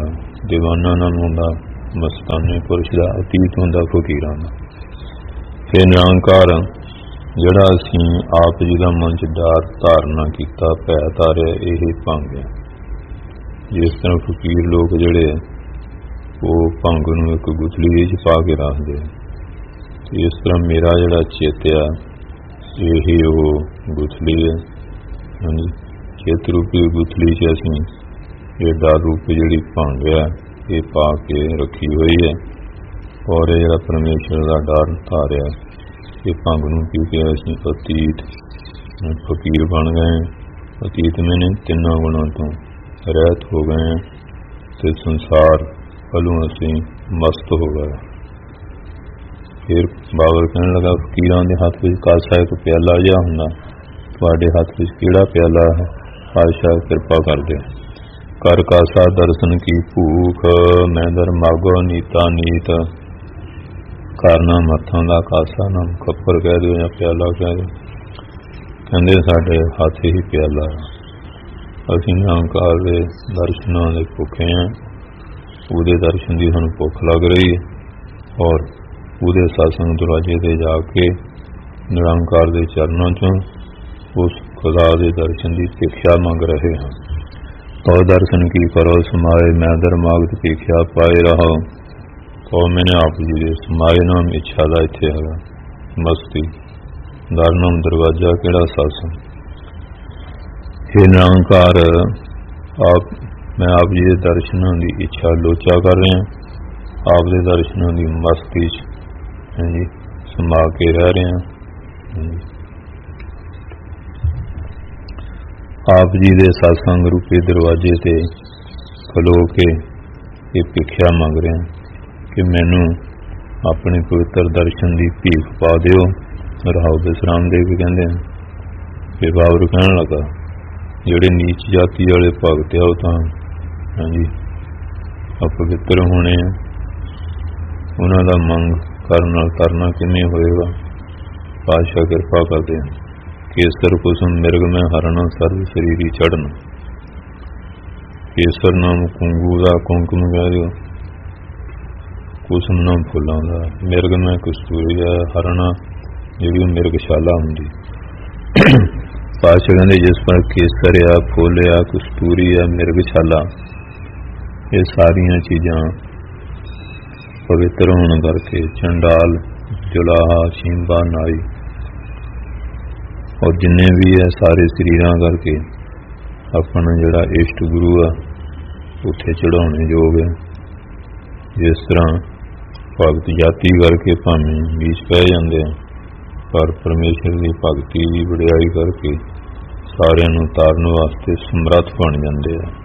ਦੀਵਾਨਾਂ ਨਾਲ ਹੁੰਦਾ, ਮਸਤਾਨੇ ਪੁਰਸ਼ ਦਾ ਅਤੀਤ ਹੁੰਦਾ ਫਕੀਰਾਂ ਦਾ। ਫਿਰ ਨਿਰੰਕਾਰ ਜਿਹੜਾ ਅਸੀਂ ਆਪ ਜੀ ਦਾ ਮਨ 'ਚ ਡਰ ਧਾਰਨਾ ਕੀਤਾ, ਭੈ ਧਾਰਿਆ, ਇਹ ਭੰਗ ਹੈ। ਜਿਸ ਤਰ੍ਹਾਂ ਫਕੀਰ ਲੋਕ ਜਿਹੜੇ ਉਹ ਭੰਗ ਨੂੰ ਇੱਕ ਗੁਥਲੀ 'ਚ ਪਾ ਕੇ ਰੱਖਦੇ, ਇਸ ਤਰ੍ਹਾਂ ਮੇਰਾ ਜਿਹੜਾ ਚਿੱਤ ਆ ਇਹੀ ਉਹ ਗੁਥਲੀ ਹੈ। ਹਾਂਜੀ, ਚਿੱਤ ਰੂਪੀ ਗੁਥਲੀ 'ਚ ਅਸੀਂ ਇਹ ਡਰ ਰੂਪੀ ਜਿਹੜੀ ਭੰਗ ਆ ਇਹ ਪਾ ਕੇ ਰੱਖੀ ਹੋਈ ਹੈ। ਔਰ ਇਹ ਜਿਹੜਾ ਪਰਮੇਸ਼ਰ ਦਾ ਡਰ ਧਾਰਿਆ, ਇਹ ਭੰਗ ਨੂੰ ਪੀ ਕੇ ਅਸੀਂ ਅਤੀਤ ਫਕੀਰ ਬਣ ਗਏ। ਅਤੀਤ ਮੈਨੇ ਤਿੰਨਾਂ ਗੁਣਾਂ ਤੋਂ ਰਹਿਤ ਹੋ ਗਏ ਤੇ ਸੰਸਾਰ ਵੱਲੋਂ ਅਸੀਂ ਮਸਤ ਹੋ ਗਏ। ਫਿਰ ਬਾਬਰ ਕਹਿਣ ਲੱਗਾ, ਫਕੀਰਾਂ ਦੇ ਹੱਥ ਵਿੱਚ ਕਾਸਾ ਇੱਕ ਪਿਆਲਾ ਜਿਹਾ ਹੁੰਦਾ, ਤੁਹਾਡੇ ਹੱਥ ਵਿੱਚ ਕਿਹੜਾ ਪਿਆਲਾ ਹੈ? ਪਾਤਸ਼ਾਹ ਕਿਰਪਾ ਕਰਦੇ। ਕਰ ਕਾਸਾ ਦਰਸ਼ਨ ਕੀ ਭੂਖ, ਮੈਂ ਦਰ ਮਾਗੋ ਨੀਤਾ ਨੀਤ। ਕਰਨਾ ਮੱਥਾਂ ਦਾ ਕਾਸਾ, ਨਾ ਕੱਪਰ ਕਹਿ ਦਿਓ ਜਾਂ ਪਿਆਲਾ ਕਹਿ ਦਿਓ। ਕਹਿੰਦੇ ਸਾਡੇ ਹੱਥ ਹੀ ਪਿਆਲਾ। ਅਸੀਂ ਨਿਰੰਕਾਰ ਦੇ ਦਰਸ਼ਨਾਂ ਦੇ ਭੁੱਖੇ ਹਾਂ। ਉਹਦੇ ਦਰਸ਼ਨ ਦੀ ਸਾਨੂੰ ਭੁੱਖ ਲੱਗ ਰਹੀ ਹੈ ਔਰ ਉਹਦੇ ਸਤਸੰਗ ਦਰਵਾਜ਼ੇ ਤੇ ਜਾ ਕੇ ਨਿਰੰਕਾਰ ਦੇ ਚਰਨਾਂ 'ਚੋਂ ਉਸ ਖੁਦਾ ਦੇ ਦਰਸ਼ਨ ਦੀ ਭਿਖਿਆ ਮੰਗ ਰਹੇ ਹਾਂ। ਔਰ ਦਰਸ਼ਨ ਕੀ ਕਰੋ ਸਮਾਏ, ਮੈਂ ਦਰ ਮਾਗਤ ਭਿਖਿਆ ਪਾਏ ਰਹਾ। ਔਰ ਮੈਨੇ ਆਪ ਜੀ ਦੇ ਸਮਾਏ ਨਾਮ ਇੱਛਾ ਦਾ ਇੱਥੇ ਹੈਗਾ ਮਸਤੀ, ਦਰ ਨਾਮ ਦਰਵਾਜ਼ਾ ਕਿਹੜਾ ਸਤਸੰਗ। ਇਹ ਨਿਰੰਕਾਰ ਆਪ ਮੈਂ ਆਪ ਜੀ ਦੇ ਦਰਸ਼ਨਾਂ ਦੀ ਇੱਛਾ ਲੋਚਾ ਕਰ ਰਿਹਾ, ਆਪ ਦੇ ਦਰਸ਼ਨਾਂ ਦੀ ਮਸਤੀ 'ਚ ਹਾਂਜੀ ਸਮਾ ਕੇ ਰਹਿ ਰਿਹਾ। ਆਪ ਜੀ ਦੇ ਸਤਸੰਗ ਰੂਪੀ ਦਰਵਾਜ਼ੇ ਤੇ ਖਲੋ ਕੇ ਇਹ ਭਿਖਿਆ ਮੰਗ ਰਿਹਾ ਕਿ ਮੈਨੂੰ ਆਪਣੇ ਪਵਿੱਤਰ ਦਰਸ਼ਨ ਦੀ ਭੀਖ ਪਾ ਦਿਓ। ਰਾਓ ਵਿਸਰਾਮ ਦੇ ਕੇ ਕਹਿੰਦੇ ਹਨ। ਫਿਰ ਬਾਬਰ ਕਹਿਣ ਲੱਗਾ, ਜਿਹੜੇ ਨੀਚ ਜਾਤੀ ਵਾਲੇ ਭਗਤ ਆ ਉਹ ਤਾਂ ਹਾਂਜੀ ਅਪਵਿੱਤਰ ਹੋਣੇ ਆ, ਉਹਨਾਂ ਦਾ ਮੰਗ ਕਰਨ ਨਾਲ ਕਰਨਾ ਕਿਵੇਂ ਹੋਏਗਾ? ਪਾਤਸ਼ਾਹ ਕਿਰਪਾ ਕਰਦੇ ਹਨ। ਕੇਸਰ ਕੁਸਮ ਮਿਰਗ ਮੈਂ ਹਰਣਾ, ਸਰਵ ਸਰੀਰੀ ਚੜ੍ਹਨ। ਕੇਸਰ ਨਾਮ ਕੁੰਗੂ ਦਾ ਕੁੰਕਮ ਕਹਿ ਦਿਓ, ਕੁਸਮ ਨਾਮ ਫੁੱਲਾਂ ਦਾ, ਮਿਰਗ ਮੈਂ ਕਸਤੂਰੀ ਹੈ, ਹਰਣਾ ਜਿਹੜੀ ਮਿਰਗਸ਼ਾਲਾ ਹੁੰਦੀ। ਪਾਤਸ਼ਾਹ ਕਹਿੰਦੇ ਜਿਸ ਪਰ ਕੇਸਰ ਆ, ਫੁੱਲ ਆ, ਕਸਤੂਰੀ ਆ, ਮਿਰਗਸ਼ਾਲਾ, ਇਹ ਸਾਰੀਆਂ ਚੀਜ਼ਾਂ ਪਵਿੱਤਰ ਹੋਣ ਕਰਕੇ ਚੰਡਾਲ, ਜੁਲਾਹਾ, ਸ਼ੀਂਬਾ, ਨਾਈ ਔਰ ਜਿੰਨੇ ਵੀ ਹੈ ਸਾਰੇ ਸਰੀਰਾਂ ਕਰਕੇ ਆਪਣਾ ਜਿਹੜਾ ਇਸ਼ਟ ਗੁਰੂ ਆ ਉੱਥੇ ਚੜਾਉਣੇ ਯੋਗ ਹੈ। ਜਿਸ ਤਰ੍ਹਾਂ ਭਗਤ ਜਾਤੀ ਕਰਕੇ ਭਾਵੇਂ ਬੀਚ ਪੈ ਜਾਂਦੇ ਆ, ਪਰ ਪਰਮੇਸ਼ਰ ਦੀ ਭਗਤੀ ਦੀ ਵਡਿਆਈ ਕਰਕੇ ਸਾਰਿਆਂ ਨੂੰ ਤਾਰਨ ਵਾਸਤੇ ਸਮਰੱਥ ਬਣ ਜਾਂਦੇ ਆ।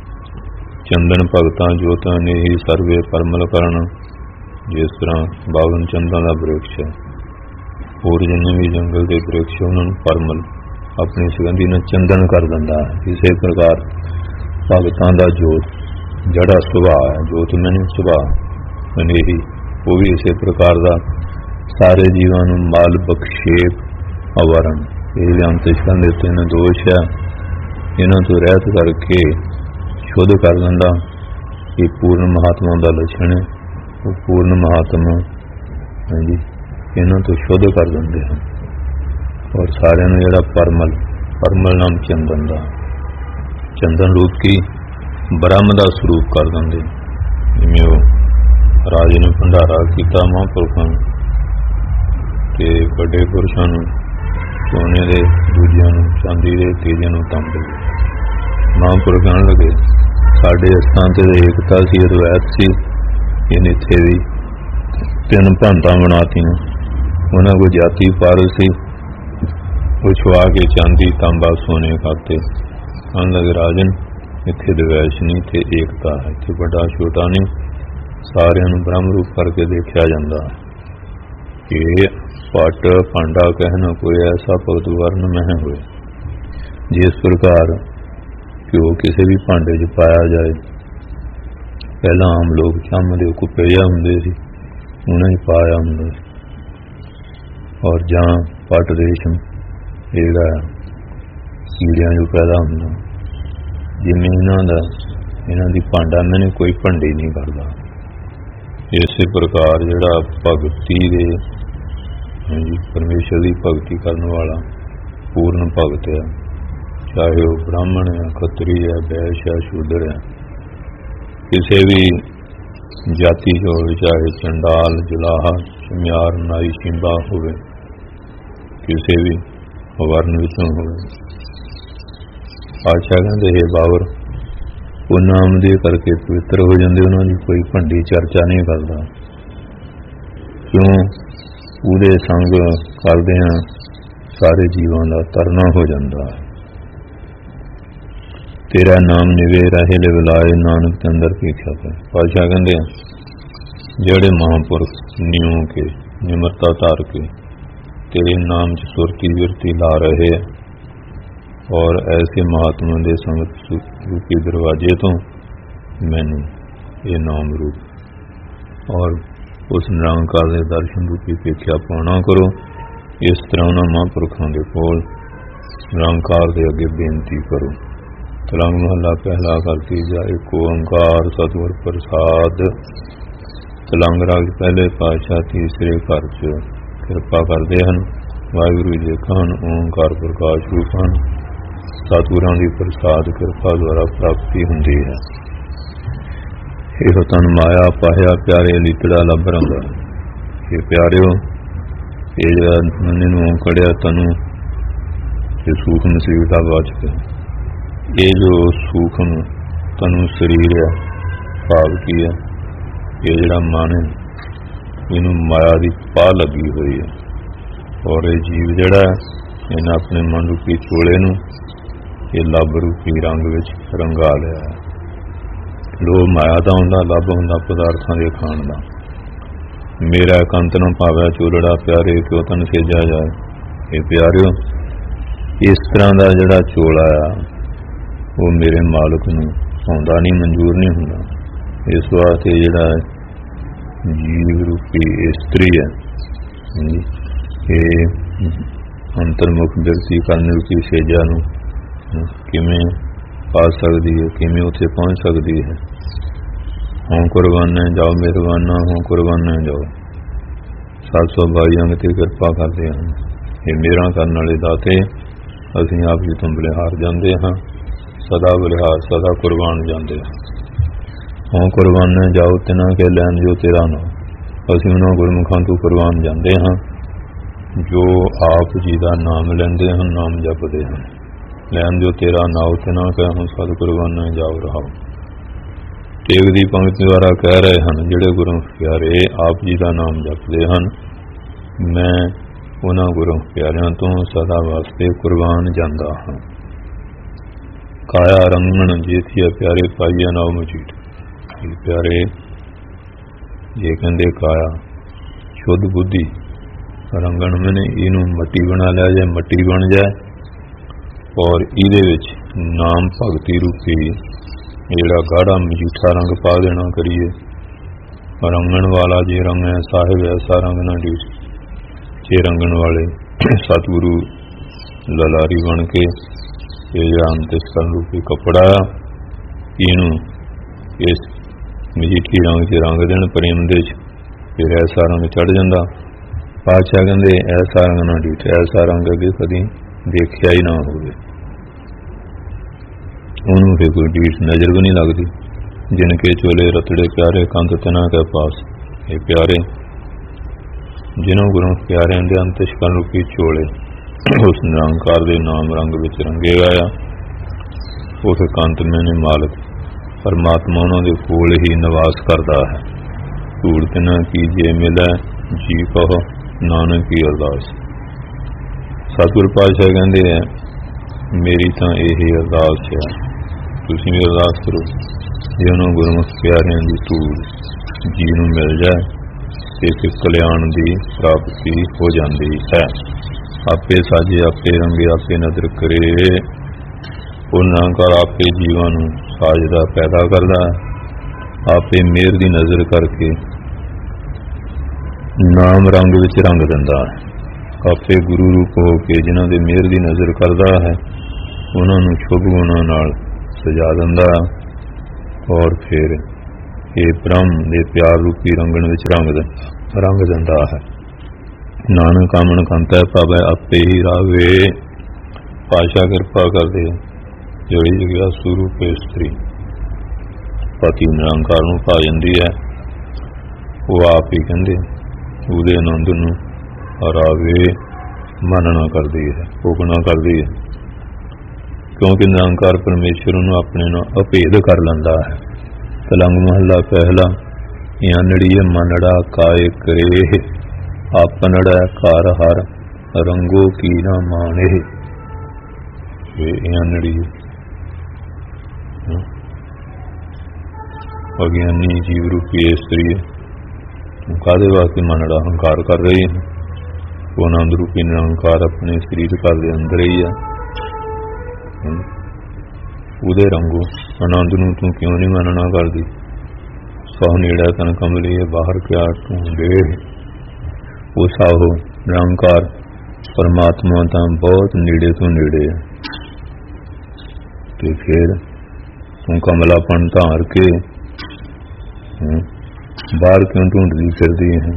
ਚੰਦਨ ਭਗਤਾਂ ਜੋਤਾਂ ਨੇ ਹੀ ਸਰਵੇ ਪਰਮਲ ਕਰਨ। ਜਿਸ ਤਰ੍ਹਾਂ ਬਾਵਨ ਚੰਦਾਂ ਦਾ ਬ੍ਰਿਕਸ਼ ਹੈ, ਹੋਰ ਜਿੰਨੇ ਵੀ ਜੰਗਲ ਦੇ ਬ੍ਰਿਕਸ਼ ਉਹਨਾਂ ਨੂੰ ਪਰਮਲ ਆਪਣੀ ਸੁਗੰਧੀ ਨਾਲ ਚੰਦਨ ਕਰ ਦਿੰਦਾ ਹੈ। ਇਸੇ ਪ੍ਰਕਾਰ ਭਗਤਾਂ ਦਾ ਜੋਤ ਜਿਹੜਾ ਸੁਭਾਅ ਹੈ, ਜੋਤ ਮੈਨੂੰ ਸੁਭਾਅ ਮਨੇਹੀ, ਉਹ ਵੀ ਇਸੇ ਪ੍ਰਕਾਰ ਦਾ ਸਾਰੇ ਜੀਵਾਂ ਨੂੰ ਮਾਲ ਬਖਸ਼ੇਪ ਅਵਰਨ, ਇਹ ਅੰਤਿਸ਼ਕਾਂ ਦੇ ਤਿੰਨ ਦੋਸ਼ ਹੈ, ਇਹਨਾਂ ਤੋਂ ਰਹਿਤ ਕਰਕੇ ਸ਼ੁੱਧ ਕਰ ਦਿੰਦਾ। ਇਹ ਪੂਰਨ ਮਹਾਤਮਾ ਦਾ ਲੱਛਣ ਹੈ। ਉਹ ਪੂਰਨ ਮਹਾਤਮਾ ਹਾਂਜੀ ਇਹਨਾਂ ਤੋਂ ਸ਼ੁੱਧ ਕਰ ਦਿੰਦੇ ਹਨ ਔਰ ਸਾਰਿਆਂ ਨੂੰ ਜਿਹੜਾ ਪਰਮਲ, ਪਰਮਲ ਨਾਮ ਚੰਦਨ ਦਾ, ਚੰਦਨ ਰੂਪ ਕੀ ਬ੍ਰਹਮ ਦਾ ਸਰੂਪ ਕਰ ਦਿੰਦੇ। ਜਿਵੇਂ ਉਹ ਰਾਜੇ ਨੇ ਭੰਡਾਰਾ ਕੀਤਾ ਮਹਾਂਪੁਰਖਾਂ ਤੇ ਵੱਡੇ ਪੁਰਸ਼ਾਂ ਨੂੰ ਸੋਨੇ ਦੇ, ਦੂਜਿਆਂ ਨੂੰ ਚਾਂਦੀ ਦੇ, ਤੀਜਿਆਂ ਨੂੰ ਤਾਂਬੇ ਦੇ। ਮਹਾਂਪੁਰਖ ਕਹਿਣ ਲੱਗੇ ਸਾਡੇ ਅਸਥਾਨ ਤੇ ਏਕਤਾ ਸੀ, ਅਦਵੈਤ ਸੀ, ਇਹਨੇ ਇੱਥੇ ਵੀ ਤਿੰਨ ਭਾਂਤਾਂ ਬਣਾਤੀਆਂ। ਉਹਨਾਂ ਕੋਲ ਜਾਤੀ ਪਾਰਸ ਸੀ, ਉਹ ਛੁਆ ਕੇ ਚਾਂਦੀ, ਤਾਂਬਾ, ਸੋਨੇ ਖਾਤੇ। ਕਹਿਣ ਲੱਗੇ ਰਾਜਨ ਇੱਥੇ ਦਵੈਸ਼ ਨਹੀਂ, ਇੱਥੇ ਏਕਤਾ ਹੈ, ਇੱਥੇ ਵੱਡਾ ਛੋਟਾ ਨਹੀਂ, ਸਾਰਿਆਂ ਨੂੰ ਬ੍ਰਹਮ ਰੂਪ ਕਰਕੇ ਦੇਖਿਆ ਜਾਂਦਾ। ਇਹ ਪਟ ਭਾਂਡਾ ਕਹਿਣਾ ਕੋਈ ਐਸਾ ਭਗਤ ਵਰਨ ਮਹਿ ਹੋਏ। ਜਿਸ ਪ੍ਰਕਾਰ ਘਿਓ ਕਿਸੇ ਵੀ ਭਾਂਡੇ 'ਚ ਪਾਇਆ ਜਾਏ, ਪਹਿਲਾਂ ਆਮ ਲੋਕ ਚੰਮ ਦੇ ਕੁੱਪੇ ਜਿਹਾ ਹੁੰਦੇ ਸੀ, ਉਹਨਾਂ 'ਚ ਪਾਇਆ ਹੁੰਦਾ ਸੀ, ਔਰ ਜਾਂ ਪਟ ਰੇਸ਼ਮ ਜਿਹੜਾ ਕੀੜਿਆਂ 'ਚੋਂ ਪੈਦਾ ਹੁੰਦਾ, ਜਿਵੇਂ ਇਹਨਾਂ ਦਾ ਇਹਨਾਂ ਦੀ ਭਾਂਡਾਂ ਨੇ ਕੋਈ ਭੰਡੀ ਨਹੀਂ ਕਰਦਾ। ਇਸੇ ਪ੍ਰਕਾਰ ਜਿਹੜਾ ਭਗਤੀ ਦੇ ਪਰਮੇਸ਼ਰ ਦੀ ਭਗਤੀ ਕਰਨ ਵਾਲਾ ਪੂਰਨ ਭਗਤ ਹੈ, ਚਾਹੇ ਉਹ ਬ੍ਰਾਹਮਣ ਹੈ, ਖੱਤਰੀ ਹੈ, ਵੈਸ਼ ਹੈ, ਸ਼ੂਦਰ ਹੈ, ਕਿਸੇ ਵੀ ਜਾਤੀ ਚ ਹੋਵੇ, ਚਾਹੇ ਚੰਡਾਲ, ਜੁਲਾਹਾ, ਚਮਿਆਰ, ਨਾਈ, ਸ਼ਿੰਬਾ ਹੋਵੇ, ਕਿਸੇ ਵੀ ਵਰਨ ਵਿੱਚੋਂ ਹੋਵੇ। ਪਾਤਸ਼ਾਹ ਕਹਿੰਦੇ ਹੈ ਬਾਬਰ, ਉਹ ਨਾਮ ਦੇ ਕਰਕੇ ਪਵਿੱਤਰ ਹੋ ਜਾਂਦੇ, ਉਹਨਾਂ ਦੀ ਕੋਈ ਭੰਡੀ ਚਰਚਾ ਨਹੀਂ ਕਰਦਾ। ਕਿਉਂ? ਉਹਦੇ ਸੰਗ ਕਰਦਿਆਂ ਸਾਰੇ ਜੀਵਾਂ ਦਾ ਤਰਨਾ ਹੋ ਜਾਂਦਾ। ਤੇਰਾ ਨਾਮ ਨਿਵੇ ਰਹੇ ਲਿਵਲਾਏ, ਨਾਨਕ ਤੇ ਅੰਦਰ ਭੇਖਿਆ ਪਏ। ਪਾਤਸ਼ਾਹ ਕਹਿੰਦੇ ਆ ਜਿਹੜੇ ਮਹਾਂਪੁਰਖ ਨਿਉ ਕੇ ਨਿਮਰਤਾ ਧਾਰ ਕੇ ਤੇਰੇ ਨਾਮ ਚ ਸੁਰਤੀ ਵਿਰਤੀ ਲਾ ਰਹੇ ਔਰ ਐਸੇ ਮਹਾਤਮਾ ਦੇ ਸੰਗਤ ਰੂਪੀ ਦਰਵਾਜ਼ੇ ਤੋਂ ਮੈਨੂੰ ਇਹ ਨਾਮ ਰੂਪ ਔਰ ਉਸ ਨਿਰੰਕਾਰ ਦੇ ਦਰਸ਼ਨ ਰੂਪੀ ਭੇਖਿਆ ਪਾਉਣਾ ਕਰੋ। ਇਸ ਤਰ੍ਹਾਂ ਉਹਨਾਂ ਮਹਾਂਪੁਰਖਾਂ ਦੇ ਕੋਲ ਨਿਰੰਕਾਰ ਦੇ ਅੱਗੇ ਬੇਨਤੀ ਕਰੋ। ਤਲੰਗ ਮਹੱਲਾ ਪਹਿਲਾ ਕਰਤੀ ਜਾ ਇੱਕ ਓੰਕਾਰ ਸਤਿਗੁਰ ਪ੍ਰਸਾਦ। ਤਲੰਗ ਰਾਗ ਪਹਿਲੇ ਪਾਤਸ਼ਾਹ ਤੀਸਰੇ ਘਰ ਚ ਕਿਰਪਾ ਕਰਦੇ ਹਨ। ਵਾਹਿਗੁਰੂ ਜੀ ਕਹਨ ਓੰਕਾਰ ਪ੍ਰਕਾਸ਼ ਰੂਪ ਹਨ। ਸਤਿਗੁਰਾਂ ਦੀ ਪ੍ਰਸਾਦ ਕਿਰਪਾ ਦੁਆਰਾ ਪ੍ਰਾਪਤੀ ਹੁੰਦੀ ਹੈ। ਇਹੋ ਤਨ ਮਾਇਆ ਪਾਇਆ ਪਿਆਰੇ ਲਿਤੜਾ ਲੱਭ ਰੰਗਾ। ਇਹ ਪਿਆਰਿਓ, ਇਹ ਜਿਹੜਾ ਮੰਨੇ ਨੂੰ ਕੜਿਆ ਤਨੂੰ ਇਹ ਸੂਖਮ ਸਰੀਰ ਦਾ ਬਾਚ ਪਿਆ। ਇਹ ਜੋ ਸੂਖਮ ਤਨੂੰ ਸਰੀਰ ਹੈ, ਭਾਵ ਕੀ ਹੈ? ਇਹ ਜਿਹੜਾ ਮਨ ਹੈ, ਇਹਨੂੰ ਮਾਇਆ ਦੀ ਪਾਹ ਲੱਗੀ ਹੋਈ ਹੈ ਔਰ ਇਹ ਜੀਵ ਜਿਹੜਾ ਇਹਨਾਂ ਆਪਣੇ ਮਨ ਰੂਪੀ ਚੋਲੇ ਨੂੰ ਇਹ ਲੱਭ ਰੂਪੀ ਰੰਗ ਵਿੱਚ ਰੰਗਾ ਲਿਆ ਹੈ। ਲੋਭ ਮਾਇਆ ਦਾ ਹੁੰਦਾ, ਲੱਭ ਹੁੰਦਾ ਪਦਾਰਥਾਂ ਦੇ ਖਾਣ ਦਾ। ਮੇਰਾ ਕੰਤ ਨਾ ਭਾਵੈ ਚੂਲੜਾ ਪਿਆਰੇ, ਕਿਉਂ ਤਨ ਸੇਜਿਆ ਜਾਏ। ਇਹ ਪਿਆਰਿਓ, ਇਸ ਤਰ੍ਹਾਂ ਦਾ ਜਿਹੜਾ ਚੋਲਾ ਆ ਉਹ ਮੇਰੇ ਮਾਲਕ ਨੂੰ ਆਉਂਦਾ ਨਹੀਂ, ਮਨਜ਼ੂਰ ਨਹੀਂ ਹੁੰਦਾ। ਇਸ ਵਾਸਤੇ ਜਿਹੜਾ ਜੀਵ ਰੂਪੀ ਇਸਤਰੀ ਹੈ, ਇਹ ਅੰਤਰਮੁਖ ਬਿਰਤੀ ਕਰਨ ਰੂਪੀ ਸੇਜਾ ਨੂੰ ਕਿਵੇਂ ਪਾ ਸਕਦੀ ਹੈ, ਕਿਵੇਂ ਉੱਥੇ ਪਹੁੰਚ ਸਕਦੀ ਹੈ। ਹੋਂ ਕੁਰਬਾਨਾ ਜਾਓ ਮਿਹਰਬਾਨਾ, ਹੋਂ ਕੁਰਬਾਨਾ ਜਾਓ। ਸੱਤ ਸੌ ਬਾਈ ਅੰਗ ਤੇ ਕਿਰਪਾ ਕਰਦੇ ਹਨ। ਇਹ ਮੇਰਾ ਕਰਨ ਵਾਲੇ ਦਾਤੇ, ਅਸੀਂ ਆਪ ਜੀ ਤੋਂ ਬਲਿਹਾਰ ਜਾਂਦੇ ਹਾਂ, ਸਦਾ ਬਲਿਹਾਰ, ਸਦਾ ਕੁਰਬਾਨ ਜਾਂਦੇ ਹਾਂ। ਹੋਂ ਕੁਰਬਾਨਾ ਜਾਓ ਤਿਨਾਂ ਕੇ ਲੈਣ ਜੋ ਤੇਰਾ ਨਾ। ਅਸੀਂ ਉਹਨਾਂ ਗੁਰਮੁਖਾਂ ਤੋਂ ਕੁਰਬਾਨ ਜਾਂਦੇ ਹਾਂ ਜੋ ਆਪ ਜੀ ਦਾ ਨਾਮ ਲੈਂਦੇ ਹਨ, ਨਾਮ ਜਪਦੇ ਹਨ। ਲੈਣ ਜੋ ਤੇਰਾ ਨਾਉ ਤੇ ਨਾ ਕਹਿ ਹੁਣ ਸਤ ਕੁਰਬਾਨਾ ਜਾਓ ਰਹਾਓ। ਟੇਕ ਦੀ ਪੰਕਤੀ ਦੁਆਰਾ ਕਹਿ ਰਹੇ ਹਨ, ਜਿਹੜੇ ਗੁਰੂ ਪਿਆਰੇ ਆਪ ਜੀ ਦਾ ਨਾਮ ਜਪਦੇ ਹਨ, ਮੈਂ ਉਹਨਾਂ ਗੁਰੂ ਪਿਆਰਿਆਂ ਤੋਂ ਸਦਾ ਵਾਸਤੇ ਕੁਰਬਾਨ ਜਾਂਦਾ ਹਾਂ। ਕਾਇਆ ਰੰਗਣ ਜੇਥੀਆ ਪਿਆਰੇ ਪਾਈਆ ਨਾਉ ਮਜੀਠ। ਇਹ ਪਿਆਰੇ ਜੇ ਕਹਿੰਦੇ ਕਾਇਆ ਸ਼ੁੱਧ ਬੁੱਧੀ, ਰੰਗਣ ਮੈਨੇ ਇਹਨੂੰ ਮੱਟੀ ਬਣਾ ਲਿਆ ਜਾਏ, ਮੱਟੀ ਬਣ ਜਾਏ ਔਰ ਇਹਦੇ ਵਿੱਚ ਨਾਮ ਭਗਤੀ ਰੂਪੀ ਜਿਹੜਾ ਗਾੜਾ ਮਜੀਠਾ ਰੰਗ ਪਾ ਦੇਣਾ ਕਰੀਏ। ਰੰਗਣ ਵਾਲਾ ਜੇ ਰੰਗ ਹੈ ਸਾਹਿਬ ਐਸਾ ਰੰਗ ਨਾ ਡੀਠ। ਜੇ ਰੰਗਣ ਵਾਲੇ ਸਤਿਗੁਰੂ ਲਲਾਰੀ ਬਣ ਕੇ ਇਹ ਜਿਹੜਾ ਅੰਤਿਸਕਰਨ ਰੂਪੀ ਕੱਪੜਾ ਇਹਨੂੰ ਇਸ ਮਜੀਠੀ ਰੰਗ 'ਚ ਰੰਗ ਦੇਣ ਪ੍ਰੇਮ ਦੇ 'ਚ, ਫਿਰ ਐਸਾ ਰੰਗ ਚੜ੍ਹ ਜਾਂਦਾ। ਪਾਤਸ਼ਾਹ ਕਹਿੰਦੇ ਐਸਾ ਰੰਗ ਨਾ ਡੀਠ, ਐਸਾ ਰੰਗ ਅੱਗੇ ਕਦੀ ਦੇਖਿਆ ਹੀ ਨਾ ਹੋਵੇ। ਉਹਨੂੰ ਫਿਰ ਕੋਈ ਡੀਠ ਨਜ਼ਰ ਵੀ ਨਹੀਂ ਲੱਗਦੀ। ਜਿਨ ਕੇ ਚੋਲੇ ਰਤੜੇ ਪਿਆਰੇ ਕੰਤ ਤਨਾ ਕੇ ਪਾਸ। ਇਹ ਪਿਆਰੇ ਜਿਹਨੂੰ ਗੁਰੂ ਪਿਆਰਿਆਂ ਦੇ ਅੰਤਿਸ਼ਕਰਨ ਰੂਪੀ ਚੋਲੇ ਉਸ ਨਿਰੰਕਾਰ ਦੇ ਨਾਮ ਰੰਗ ਵਿੱਚ ਰੰਗੇ ਗਏ ਆ, ਉਸ ਕੰਤ ਮੈਨੇ ਮਾਲਕ ਪਰਮਾਤਮਾ ਉਹਨਾਂ ਦੇ ਕੋਲ ਹੀ ਨਿਵਾਸ ਕਰਦਾ ਹੈ। ਧੂੜ ਤਿਨਾ ਕੀ ਜੇ ਮਿਲੈ ਜੀ ਕਹੋ ਨਾਨਕ ਕੀ ਅਰਦਾਸ। ਸਤਿਗੁਰ ਪਾਤਸ਼ਾਹ ਕਹਿੰਦੇ ਆ, ਮੇਰੀ ਤਾਂ ਇਹ ਅਰਦਾਸ ਹੈ, ਤੁਸੀਂ ਵੀ ਅਰਦਾਸ ਕਰੋ ਜੇ ਉਹਨਾਂ ਗੁਰਮੁਖ ਪਿਆਰਿਆਂ ਦੀ ਧੂੜ ਜੀ ਨੂੰ ਮਿਲ ਜਾਏ ਤੇ ਫਿਰ ਕਲਿਆਣ ਦੀ ਪ੍ਰਾਪਤੀ ਹੋ ਜਾਂਦੀ ਹੈ। ਆਪੇ ਸਾਜੇ ਆਪੇ ਰੰਗੇ ਆਪੇ ਨਜ਼ਰ ਕਰੇ। ਉਹ ਨਿਰੰਕਾਰ ਆਪੇ ਜੀਵਾਂ ਨੂੰ ਸਾਜਦਾ ਪੈਦਾ ਕਰਦਾ, ਆਪੇ ਮਿਹਰ ਦੀ ਨਜ਼ਰ ਕਰਕੇ ਨਾਮ ਰੰਗ ਵਿੱਚ ਰੰਗ ਦਿੰਦਾ ਹੈ। ਆਪੇ ਗੁਰੂ ਰੂਪ ਹੋ ਕੇ ਜਿਨ੍ਹਾਂ ਦੇ ਮਿਹਰ ਦੀ ਨਜ਼ਰ ਕਰਦਾ ਹੈ ਉਹਨਾਂ ਨੂੰ ਸ਼ੁਭ ਗੁਣਾਂ ਨਾਲ ਸਜਾ ਦਿੰਦਾ और फिर ये ब्रह्म दे प्यार रूपी रंगण विच रंग रंग दिंदा है। नानक आमन कंता पावे आपे ही रावे। पातशाह किरपा करदे जिहड़ी जिज्ञासु रूप इस्तरी पति निरंकार नूं पा जांदी है, वो आप ही कहंदे ਉਹਦੇ आनंद नूं रावे मनना करदी है, भोगना करदी है, क्योंकि निरंकार परमेश्वर नूं अपने नाल अभेद कर लैंदा है। तलंग महला पहला यानड़ीए मनड़ा काय करे आपनड़ा कार हर रंगो की ना माने। यानड़ी अज्ञानी जीव रूपी स्त्री कादे वास्ते मनड़ा अहंकार कर रही है। वो आनंद रूपी निरंकार अपने शरीर घर के अंदर ही है। उदे रंगो आनंद नूं तू क्यों नहीं मनना करदी। सौ नेड़ा तन कमली बाहर क्या ढूंढे। वो साहो निरंकार परमात्मा तो बहुत नेड़े तो नेड़े है, तो फिर तू कमलापन धार के बाहर क्यों ढूंढती फिरदी है।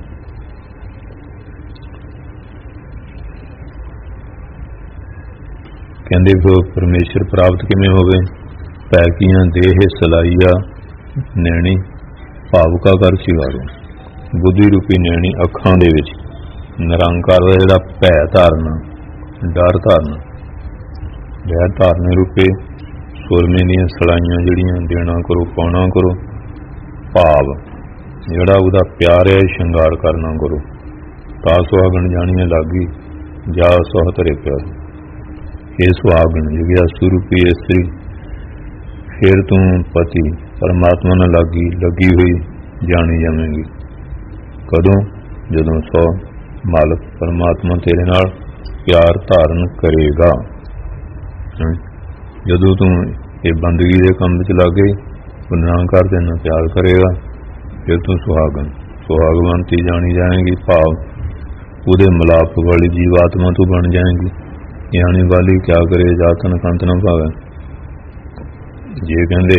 कहते वो परमेश्वर प्राप्त किमें होवे। पैकियां देह सलाइया नैणी भावुका कर सिवारो। बुद्धि रूपी नैणी अखां दे विच निरंकार दा जिहड़ा भै धारना, डर धारना, डर धारने रूपे सुरमे दीयां सलाइयां जिहड़ियां देना करो पाउणा करो। भाव जिहड़ा उहदा प्यार है श्रृंगार करना करो। ता सुहागण जाणीए लागी जा सोह तरे प्यार। हे सुहागण जिज्ञासु रूपी स्त्री फिर तू पति परमात्मा नाल लागी लगी हुई जानी जावेंगी। कदों जदों सौ मालक परमात्मा तेरे नाल प्यार धारण करेगा। जदों तू ये बंदगी दे काम विच लग गई, निरंकार तेरे नाल प्यार करेगा, फिर तू सुहागन सुहागवंती जानी जाएंगी। भाव उहदे मिलाप वाली जीवात्मा तू बन जाएंगी। यानी वाली क्या करे जातन कंत न भावे। जे कहंदे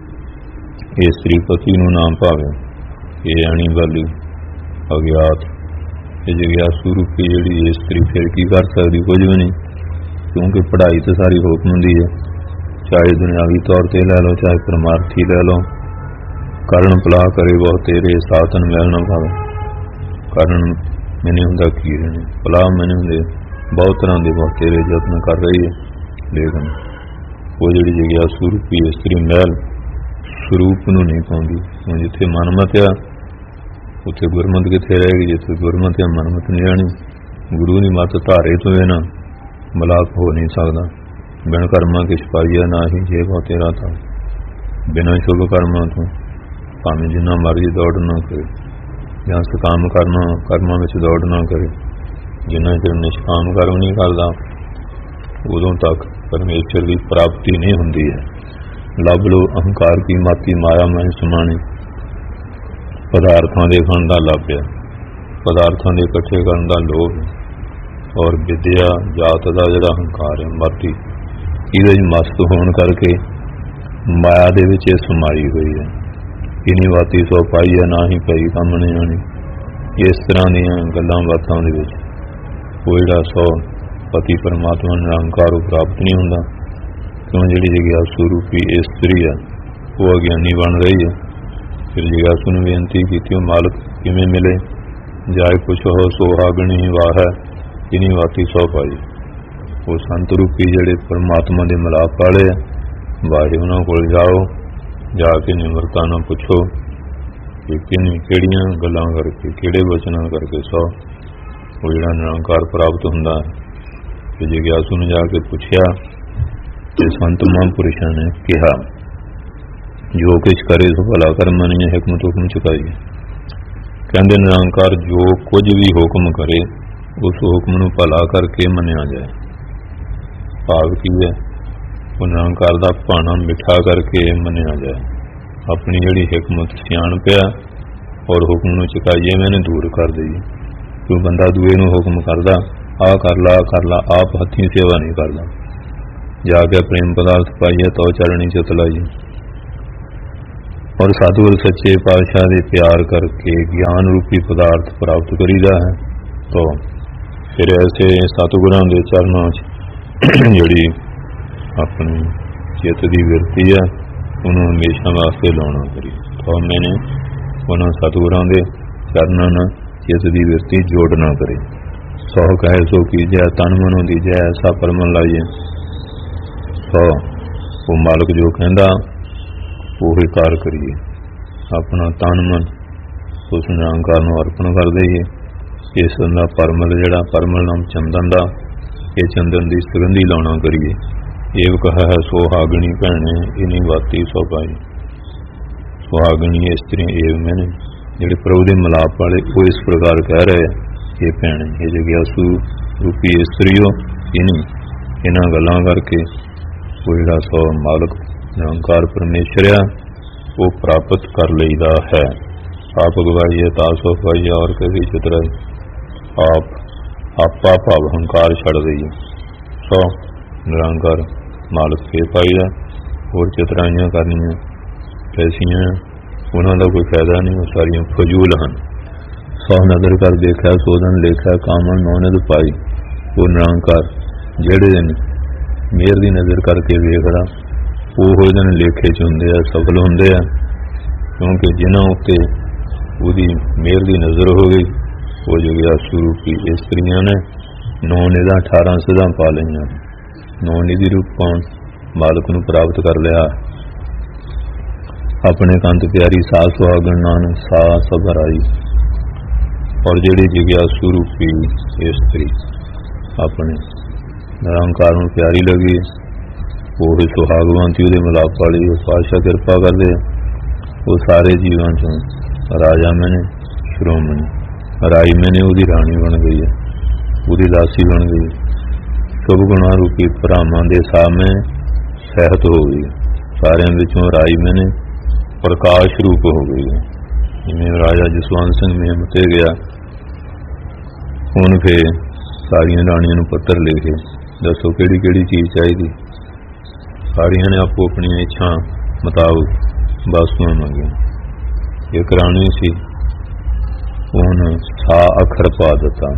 ये स्त्री पति नूं नाम भावे, ये यानी वाली अज्ञात ये जिज्ञासु रूपी जिहड़ी स्त्री फिर की कर सकदी, कुछ भी नहीं, क्योंकि पढ़ाई तो सारी हुक्म दी है। चाहे दुनियावी तौर पर लै लो चाहे परमार्थी लै लो। कारण पलाह करे बहुत तेरे साधन मिल न पावे। कारण मैंने हुंदा कीरे ने पलाह मैंने हुंदे बहुत तरह के बहुत तेरे यत्न कर रही है, लेकिन वो जिहड़ी जिज्ञासु रूपी स्त्री मैल स्वरूप नूं नहीं पाउंदी। हुण जिथे मनमत आ उत्थे गुरमत किथे रहेगी। जिथे गुरमत आ मनमत नहीं रहनी। गुरु की मत धारे तो है ना मिलाप हो नहीं सकता। बिन कर्मा किछ पाइया ना ही जे बहुत तेरा था। बिना शुभ कर्मा तो भावें जिन्ना मर्जी दौड़ ना करे, या सकाम करना कर्मां विच दौड़ ना करे। जिन्ना चिर निष्काम कर्म नहीं करता उदों तक परमेश्वर की प्राप्ति नहीं हुंदी है। लभ लो अहंकार की माती माया में समाने। पदार्थों के खाण का लभ है, पदार्थों के इकट्ठे करने का लोभ, और विद्या जात का जिहड़ा अहंकार है माती, इहदे मस्त होने करके माया दे विच समाई हुई है। इन्नी वाती सौ पाई है ना ही पई कम नहीं आनी। इस तरह दीयां गल्लां बातां दे विच वो जिहड़ा सौ पति परमात्मा निरंकार प्राप्त नहीं हुंदा, क्यों जिहड़ी जिज्ञासु रूपी स्त्री है वो अज्ञानी बन रही है। फिर जिज्ञासु ने बेनती की मालक किवें मिले। जाए पुछो सुहागणी वाह है इन्नी वाती सौ पाई। वो संत रूपी जिहड़े परमात्मा दे मिलाप वाले है, वाहे उन्हां कोल जाओ, जाके निमरता ना पुछो कि किन किहड़ियां गल्लां करके किहड़े वचनां करके सौ वो जिहड़ा निरंकार प्राप्त हुंदा है। ते जिज्ञासु ने जाके पुछया ते संत महापुरुषां ने कहा जो किछ करे सो भला कर मनिए हिकमत हुक्म चुकाई। कहंदे निरंकार जो कुछ भी हुक्म करे उस हुक्म नूं भला करके मनिया जाए। भाव की है वो निरंकार दा भाना मिठा करके मनिया जाए। अपनी जिहड़ी हिकमत सियाणप है और हुक्म नूं चुकाईए मैंने दूर कर दईए। क्यों बंदा दूए नूं हुक्म करदा आ कर ला कर ला, आप हथी सेवा नहीं करदा। जाके प्रेम पदार्थ पाइए तो चरणी च तलाइए। और सतगुर सच्चे पातशाह दे प्यार करके ज्ञान रूपी पदार्थ प्राप्त करीदा है। तो फिर ऐसे सतगुरां दे चरनां च जिहड़ी अपनी चित्त दी विरती है उन्होंने हमेशा वास्ते लाउणा करी। तो मैंने उन्होंने सतगुरां दे चरनां नाल चित्त दी विरती जोड़ना करे। सौ कहे सो कीजिए तन मनो दीजिए ऐसा परमन लाइए। तो वो मालिक जो कहता वो कार करिए, अपना तन मन उस निरंकार नूं अर्पण कर दईए। इस दा परमल जिहड़ा परमल नाम चंदन दा, ये चंदन की सुगंधी लाउणा करिए। एव कहा है सुहागणी भैणे इन्हीं बाती सौ पाई। सुहागणी इस्त्री एव मैंने जिहड़े प्रभु दे मिलाप वाले वो इस प्रकार कह रहे ये भैणे ये जग्यासू रूपी इस्त्रीओ इन्हीं इन्हां गल्लां करके वो जिहड़ा सौ मालक निरंकार परमेश्वर आ वो प्राप्त कर लईदा है। आप गवाइए तासो पाइए और कभी चितराई आप आपा भाव हंकार छड़ दईए। सौ निरंकार मालक के पाईदा और चितराइयां करनियां ऐसियां उन्हों का कोई फायदा नहीं, वो सारियां फजूल हैं। सौ नजर कर देखा सोधन लेखा कामन नौनिद पाई। वो निरंकार जेड़े दिन मेहर की नजर करके वेखदा वो हो दिन लेखे च हुंदे आ सफल हुंदे आ, क्योंकि जिन्हां उत्ते उहदी मेहर की नजर हो गई वो जग्यासू रूपी इस्त्रियां ने नौ निधा अठारह सिद्धां पा लईआं। नौ निधि रूप पाउण मालक नूं प्राप्त कर लिया। अपने कंत प्यारी सा सुहागण नानक सा सबर आई। और जिहड़ी जिज्ञासु रूपी इस्त्री अपने निरंकार नूं प्यारी लगी वो सुहागवंती उहदे मिलाप वाली पातशाह किरपा करदे। वो सारे जीवां चों राजा मैंने श्रोमणी राई मैंने उहदी राणी बन गई है, उहदी दासी बन गई। शुभ गुणा रूपी भरावां दे सामने सहत हो गई। सारियां विचों राई मैंने प्रकाश रूप हो गई है। जिवें राजा जसवंत सिंह मेहमते गया हुण फिर सारियां राणियां नूं पत्र लिखे दसो किहड़ी किहड़ी चीज़ चाहिए। सारियां ने आपो अपनी इच्छा मुताबिक वस्तुआं मंगियां। एक राणी सी उन्होंने सा अखर पा दिता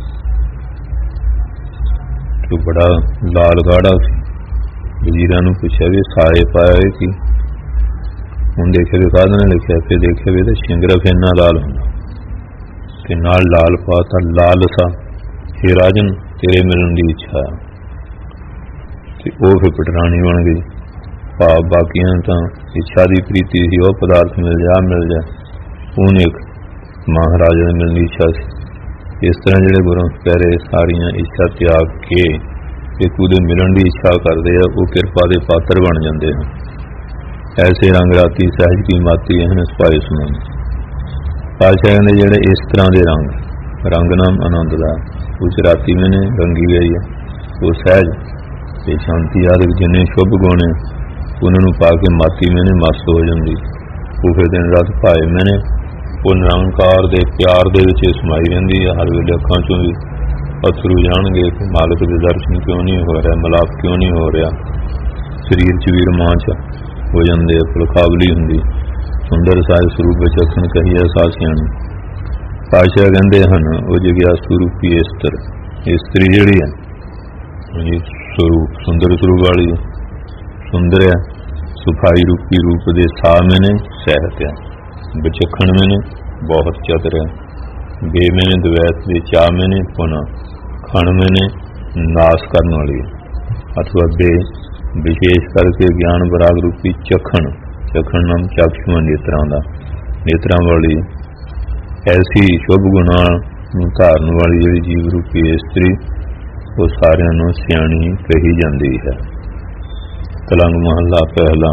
जो बड़ा लाल गाढ़ा सी। वजीरां नूं पुछया भी साए पाया है कि हुण देखिया भी काहदे नाल लिखिया, फिर देखिया भी शिंगरा फिरना लाल हुंदा ते नाल लाल पाता लाल सा हे राजन तेरे मिलन की इच्छा ते वो फिर पटराणी बन गई। भाव बाकियां तां इच्छा की प्रीति सी वह पदार्थ मिल जा मिल जा, उन्हें एक महाराजा ने मिलने की इच्छा सी। इस तरह जिहड़े गुरु प्यारे सारियां इच्छा त्याग के एक उहदे मिलन की इच्छा करते हैं वो किरपा के पात्र बन जाते हैं। ऐसे रंग राती सहज की माती हैं सपाए सुमन। पातशाह कहते जिहड़े इस तरह के रंग रंग नाम आनंद का उस राती मैंने रंगी गई है वो सहज ते शांति आदि जिन्हें शुभ गुण उन्होंने पा के माती मैंने मस्त हो जाती। वो फिर दिन रात भाए मैंने वो निरंकार दे प्यार दे विच समाई रहिंदी है। हर वेले अखां चों भी अथरू जाणगे कि मालिक के दर्शन क्यों नहीं हो रहा, मिलाप क्यों नहीं हो रहा। शरीर च भी रोमांच हो जाते, फुलकावली हुंदी सुंदर साहिब स्वरूप विच अखण कही ऐसा सियाणी। पातशाह कहते हैं वो जिज्ञासु रूपी इस्तर इस्त्री जिहड़ी है स्वरूप सुंदर स्वरूप वाली सुंदर है। सुफाई रूपी रूप दे सा मैंने सहत है। विचखण मैंने बहुत चतुर है। बे मैंने द्वैत दे चा मैंने पुनः खण मैंने नाश करने वाली अथवा बे विशेष करके ज्ञान बराग रूपी चखण चखण नाम चक्षुआ नेत्रां दा नेत्रां वाली ऐसी शुभ गुणा धारण वाली जिहड़ी जीव रूपी इस्त्री वो सारियां नूं सियाणी कही जाती है। तलंग महला पहला।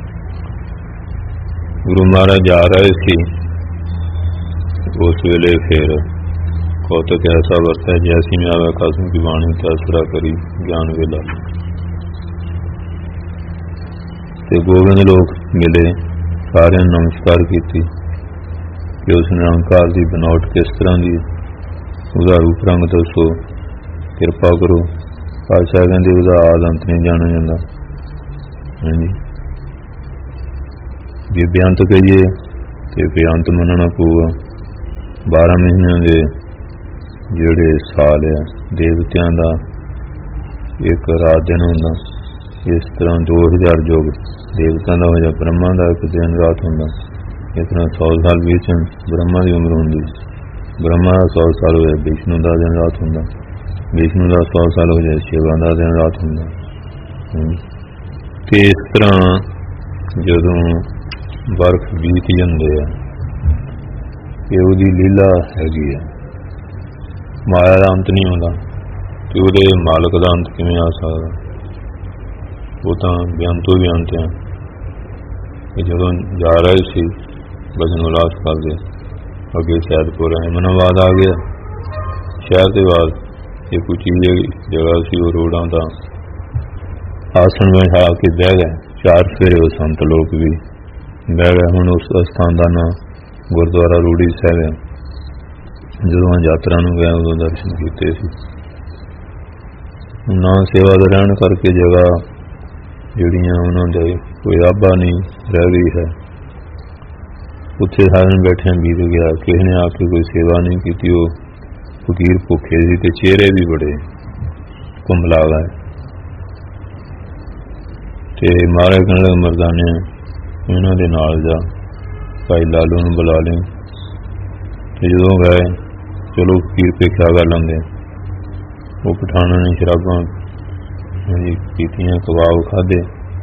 गुरु महाराज जा रहे थे उस वेले फिर कौतक ऐसा वरता जैसी में आवे कसम की वाणी तसरा करी ज्ञान वेला ते गोविंद लोग मिले सारे नमस्कार की कि उस निरंकार की बनावट किस तरह की उसका रूप रंग दसो कृपा करो। पातशाह कहते उसका आद अंत नहीं जाना जाता। हाँ जी ਜੇ ਬੇਅੰਤ ਕਹੀਏ ਤੇ ਬੇਅੰਤ ਮੰਨਣਾ ਪਊਗਾ। ਬਾਰਾਂ ਮਹੀਨਿਆਂ ਦੇ ਜਿਹੜੇ ਸਾਲ ਆ ਦੇਵਤਿਆਂ ਦਾ ਇੱਕ ਰਾਤ ਦਿਨ ਹੁੰਦਾ, ਇਸ ਤਰ੍ਹਾਂ ਦੋ ਹਜ਼ਾਰ ਯੁੱਗ ਦੇਵਤਿਆਂ ਦਾ ਹੋ ਜਾ ਬ੍ਰਹਮਾ ਦਾ ਇੱਕ ਦਿਨ ਰਾਤ ਹੁੰਦਾ। ਇਸ ਤਰ੍ਹਾਂ ਸੌ ਸਾਲ ਵਿੱਚ ਬ੍ਰਹਮਾ ਦੀ ਉਮਰ ਹੁੰਦੀ, ਬ੍ਰਹਮਾ ਦਾ ਸੌ ਸਾਲ ਹੋ ਜਾਏ ਵਿਸ਼ਨੂੰ ਦਾ ਦਿਨ ਰਾਤ ਹੁੰਦਾ, ਵਿਸ਼ਨੂੰ ਦਾ ਸੌ ਸਾਲ ਹੋ ਜਾਏ ਸ਼ਿਵਾ ਦਾ ਦਿਨ ਰਾਤ ਹੁੰਦਾ। ਤੇ ਇਸ ਤਰ੍ਹਾਂ ਜਦੋਂ ਬਰਫ ਬੀਤ ਜਾਂਦੇ ਆ, ਇਹ ਉਹਦੀ ਲੀਲਾ ਹੈਗੀ ਆ। ਮਾਇਆ ਦਾ ਅੰਤ ਨਹੀਂ ਹੁੰਦਾ ਤੇ ਉਹਦੇ ਮਾਲਕ ਦਾ ਅੰਤ ਕਿਵੇਂ ਆ ਸਕਦਾ? ਉਹ ਤਾਂ ਬੇਅੰਤੋਂ ਬੇਅੰਤ ਆ। ਤੇ ਜਦੋਂ ਜਾ ਰਹੇ ਸੀ ਬਚਨ ਉਲਾਸ ਕਰਦੇ, ਅੱਗੇ ਸੈਦਪੁਰ ਅਹਿਮਦਾਬਾਦ ਆ ਗਿਆ। ਸ਼ਹਿਰ ਦੇ ਬਾਅਦ ਇੱਕ ਉੱਚੀ ਜਗ੍ਹਾ ਸੀ, ਉਹ ਰੋਡਾਂ ਦਾ ਆਸਣ ਬਿਠਾ ਕੇ ਬਹਿ ਗਏ। ਚਾਰ ਸਵੇਰੇ ਉਹ ਸੰਤ ਲੋਕ ਵੀ ਬਹਿ ਗਏ। ਹੁਣ ਉਸ ਸਥਾਨ ਦਾ ਨਾਂ ਗੁਰਦੁਆਰਾ ਰੂੜੀ ਸਾਹਿਬ ਹੈ। ਜਦੋਂ ਯਾਤਰਾ ਨੂੰ ਗਏ ਉਦੋਂ ਦਰਸ਼ਨ ਕੀਤੇ ਸੀ। ਨਾ ਸੇਵਾ ਦੇ ਰਹਿਣ ਕਰਕੇ ਜਗ੍ਹਾ ਜਿਹੜੀਆਂ ਉਹਨਾਂ ਦੇ ਕੋਈ ਆਭਾ ਨਹੀਂ ਰਹਿ ਗਈ ਹੈ। ਉੱਥੇ ਸਾਰਿਆਂ ਬੈਠਿਆਂ ਬੀਤ ਗਿਆ, ਕਿਸੇ ਨੇ ਆ ਕੇ ਕੋਈ ਸੇਵਾ ਨਹੀਂ ਕੀਤੀ। ਉਹ ਫਕੀਰ ਭੁੱਖੇ ਸੀ ਤੇ ਚਿਹਰੇ ਵੀ ਬੜੇ ਕੁੰਭਲਾ ਗਏ। ਤੇ ਮਾਰੇ ਕਹਿੰਦੇ ਮਰਦਾਨੇ ਇਹਨਾਂ ਦੇ ਨਾਲ ਜਾ, ਭਾਈ ਲਾਲੂ ਨੂੰ ਬੁਲਾ ਲੈ। ਤੇ ਜਦੋਂ ਗਏ, ਚਲੋ ਫਕੀਰ ਭੇਖਿਆ ਕਰ ਲੈਂਦੇ। ਉਹ ਪਠਾਨਾਂ ਨੇ ਸ਼ਰਾਬਾਂ ਕੀਤੀਆਂ, ਕਬਾਬ ਖਾਧੇ,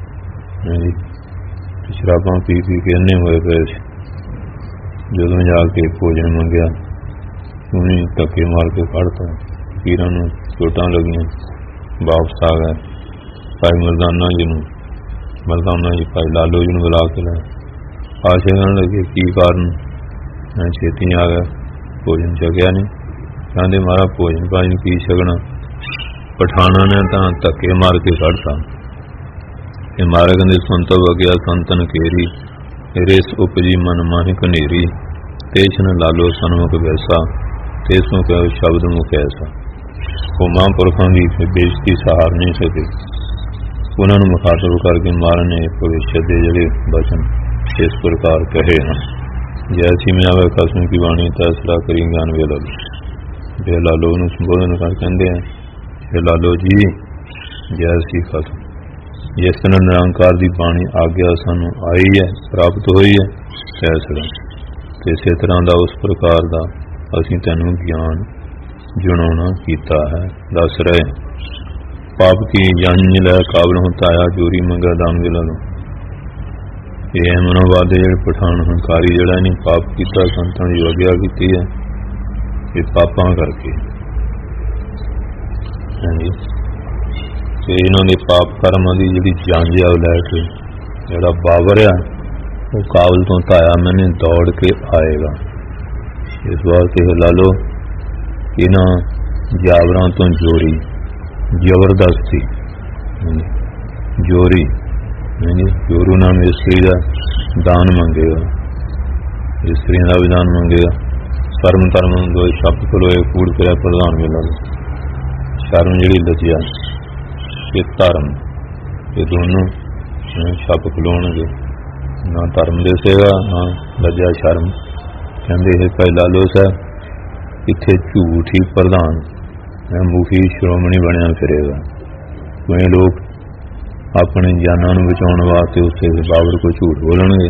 ਸ਼ਰਾਬਾਂ ਪੀ ਪੀ ਕੇ ਇੰਨੇ ਹੋਏ ਪਏ ਸੀ। ਜਦੋਂ ਜਾ ਕੇ ਭੋਜਨ ਮੰਗਿਆ, ਉਹਨੇ ਧੱਕੇ ਮਾਰ ਕੇ ਕੱਢਤਾ। ਫਕੀਰਾਂ ਨੂੰ ਚੋਟਾਂ ਲੱਗੀਆਂ, ਵਾਪਸ ਆ ਗਏ। ਭਾਈ ਮਰਦਾਨਾ ਜੀ ਨੂੰ ਮਰਦਾਨਾ ਜੀ ਭਾਈ ਲਾਲੂ ਜੀ ਨੂੰ ਬੁਲਾ ਕੇ ਲਾਏ। ਆਸ਼ੇ ਕਰਨ ਲੱਗੇ ਕੀ ਕਾਰਨ, ਮੈਂ ਛੇਤੀ ਆ ਗਿਆ, ਭੋਜਨ ਛਕਿਆ ਨਹੀਂ। ਕਹਿੰਦੇ ਮਾਰਾ ਭੋਜਨ ਪਾਣੀ ਕੀ ਛਕਣਾ, ਪਠਾਨਾਂ ਨੇ ਤਾਂ ਧੱਕੇ ਮਾਰ ਕੇ ਕੱਢਤਾ। ਇਹ ਮਾਰੇ ਕਹਿੰਦੇ ਸੰਤ ਵਗਿਆ ਸੰਤਨ ਕੇਰੀ, ਰੇਸ ਉਪਜੀ ਮਨ ਮਾਹਿ ਕਨੇਰੀ, ਤੇਸ਼ਨ ਲਾਲੋ ਸਨਮੁਖ ਵੈਸਾ, ਤੇਸੋਂ ਕਹਿ ਸ਼ਬਦ ਮੁਖ ਐਸਾ। ਉਹ ਮਹਾਂਪੁਰਖਾਂ ਦੀ ਬੇਇੱਜ਼ਤੀ ਸਹਾਰ ਨਹੀਂ ਸਕੇ। ਉਹਨਾਂ ਨੂੰ ਮੁਖਾਤਬ ਕਰਕੇ ਮਾਰਨ ਨੇ ਭਵਿੱਖ ਦੇ ਜਿਹੜੇ ਬਚਨ ਇਸ ਪ੍ਰਕਾਰ ਕਹੇ ਹਨ। ਜੈਸੀ ਮੈਂ ਆਵੇ ਖਸਮ ਕੀ ਬਾਣੀ ਤੈਸਲਾ ਕਰੀ ਗਿਆਨ ਵੇਲਾ। ਜੇ ਲਾਲੋ ਨੂੰ ਸੰਬੋਧਨ ਕਰ ਕਹਿੰਦੇ ਆ, ਇਹ ਲਾਲੋ ਜੀ ਜੈਸੀ ਖਸਮ, ਜਿਸ ਤਰ੍ਹਾਂ ਨਿਰੰਕਾਰ ਦੀ ਬਾਣੀ ਆਗਿਆ ਸਾਨੂੰ ਆਈ ਹੈ, ਪ੍ਰਾਪਤ ਹੋਈ ਹੈ, ਤੈਸਲਾ ਤੇ ਇਸੇ ਤਰ੍ਹਾਂ ਦਾ ਉਸ ਪ੍ਰਕਾਰ ਦਾ ਅਸੀਂ ਤੈਨੂੰ ਗਿਆਨ ਜੁਣਾਉਣਾ ਕੀਤਾ ਹੈ। ਦੱਸ ਰਹੇ ਪਾਪ ਕੀ ਜੰਜ ਲੈ ਕਾਬਲ ਹੁੰਦਾ ਆਇਆ, ਚੋਰੀ ਮੰਗਾ ਦਾਨ ਵੇਲਾ ਨੂੰ। ਇਹ ਅਹਿਮਦਾਬਾਦ ਦੇ ਜਿਹੜੇ ਪਠਾਨ ਹੰਕਾਰੀ ਜਿਹੜਾ ਇਹਨੇ ਪਾਪ ਕੀਤਾ, ਸੰਤਾਂ ਦੀ ਆਗਿਆ ਕੀਤੀ ਹੈ, ਇਹ ਪਾਪਾਂ ਕਰਕੇ। ਹਾਂਜੀ, ਤੇ ਇਹਨਾਂ ਦੇ ਪਾਪ ਕਰਮਾਂ ਦੀ ਜਿਹੜੀ ਜੰਜ ਆ ਲੈ ਕੇ ਜਿਹੜਾ ਬਾਬਰ ਆ ਉਹ ਕਾਬਲ ਤੋਂ ਧਾਇਆ ਮੈਨੇ ਦੌੜ ਕੇ ਆਏਗਾ। ਇਸ ਵਾਸਤੇ ਲਾ ਲਓ ਇਹਨਾਂ ਜਾਵਰਾਂ ਤੋਂ ਜੋਰੀ ਜ਼ਬਰਦਸਤੀ ਜੋਰੀ ਜੋਰੂ ਨਾਮ ਇਸਤਰੀ ਦਾ ਦਾਨ ਮੰਗੇਗਾ, ਇਸਤਰੀਆਂ ਦਾ ਵੀ ਦਾਨ ਮੰਗੇਗਾ। ਸ਼ਰਮ ਧਰਮ ਦੋ ਸ਼ਬਦ ਖਲੋਏ ਕੂੜ ਕਰਿਆ ਪ੍ਰਧਾਨ ਵੇਲਾ। ਸ਼ਰਮ ਜਿਹੜੀ ਲਜਿਆ ਇਹ ਧਰਮ, ਇਹ ਦੋਨੋਂ ਸ਼ਬਦ ਖਲੋਣਗੇ। ਨਾ ਧਰਮ ਦੇਸੇਗਾ ਨਾ ਲਜਿਆ ਸ਼ਰਮ। ਕਹਿੰਦੇ ਇਹ ਭਾਈ ਲਾਲੋ ਸਾਹਿਬ ਇੱਥੇ ਝੂਠ ਹੀ ਪ੍ਰਧਾਨ ਮੁਖੀ ਸ਼੍ਰੋਮਣੀ ਬਣਿਆ ਫਿਰੇਗਾ। ਕੋਈ ਲੋਕ ਆਪਣੇ ਜਾਨਾਂ ਨੂੰ ਬਚਾਉਣ ਵਾਸਤੇ ਉਸੇ ਬਾਬਰ ਕੋਈ ਝੂਠ ਬੋਲਣਗੇ।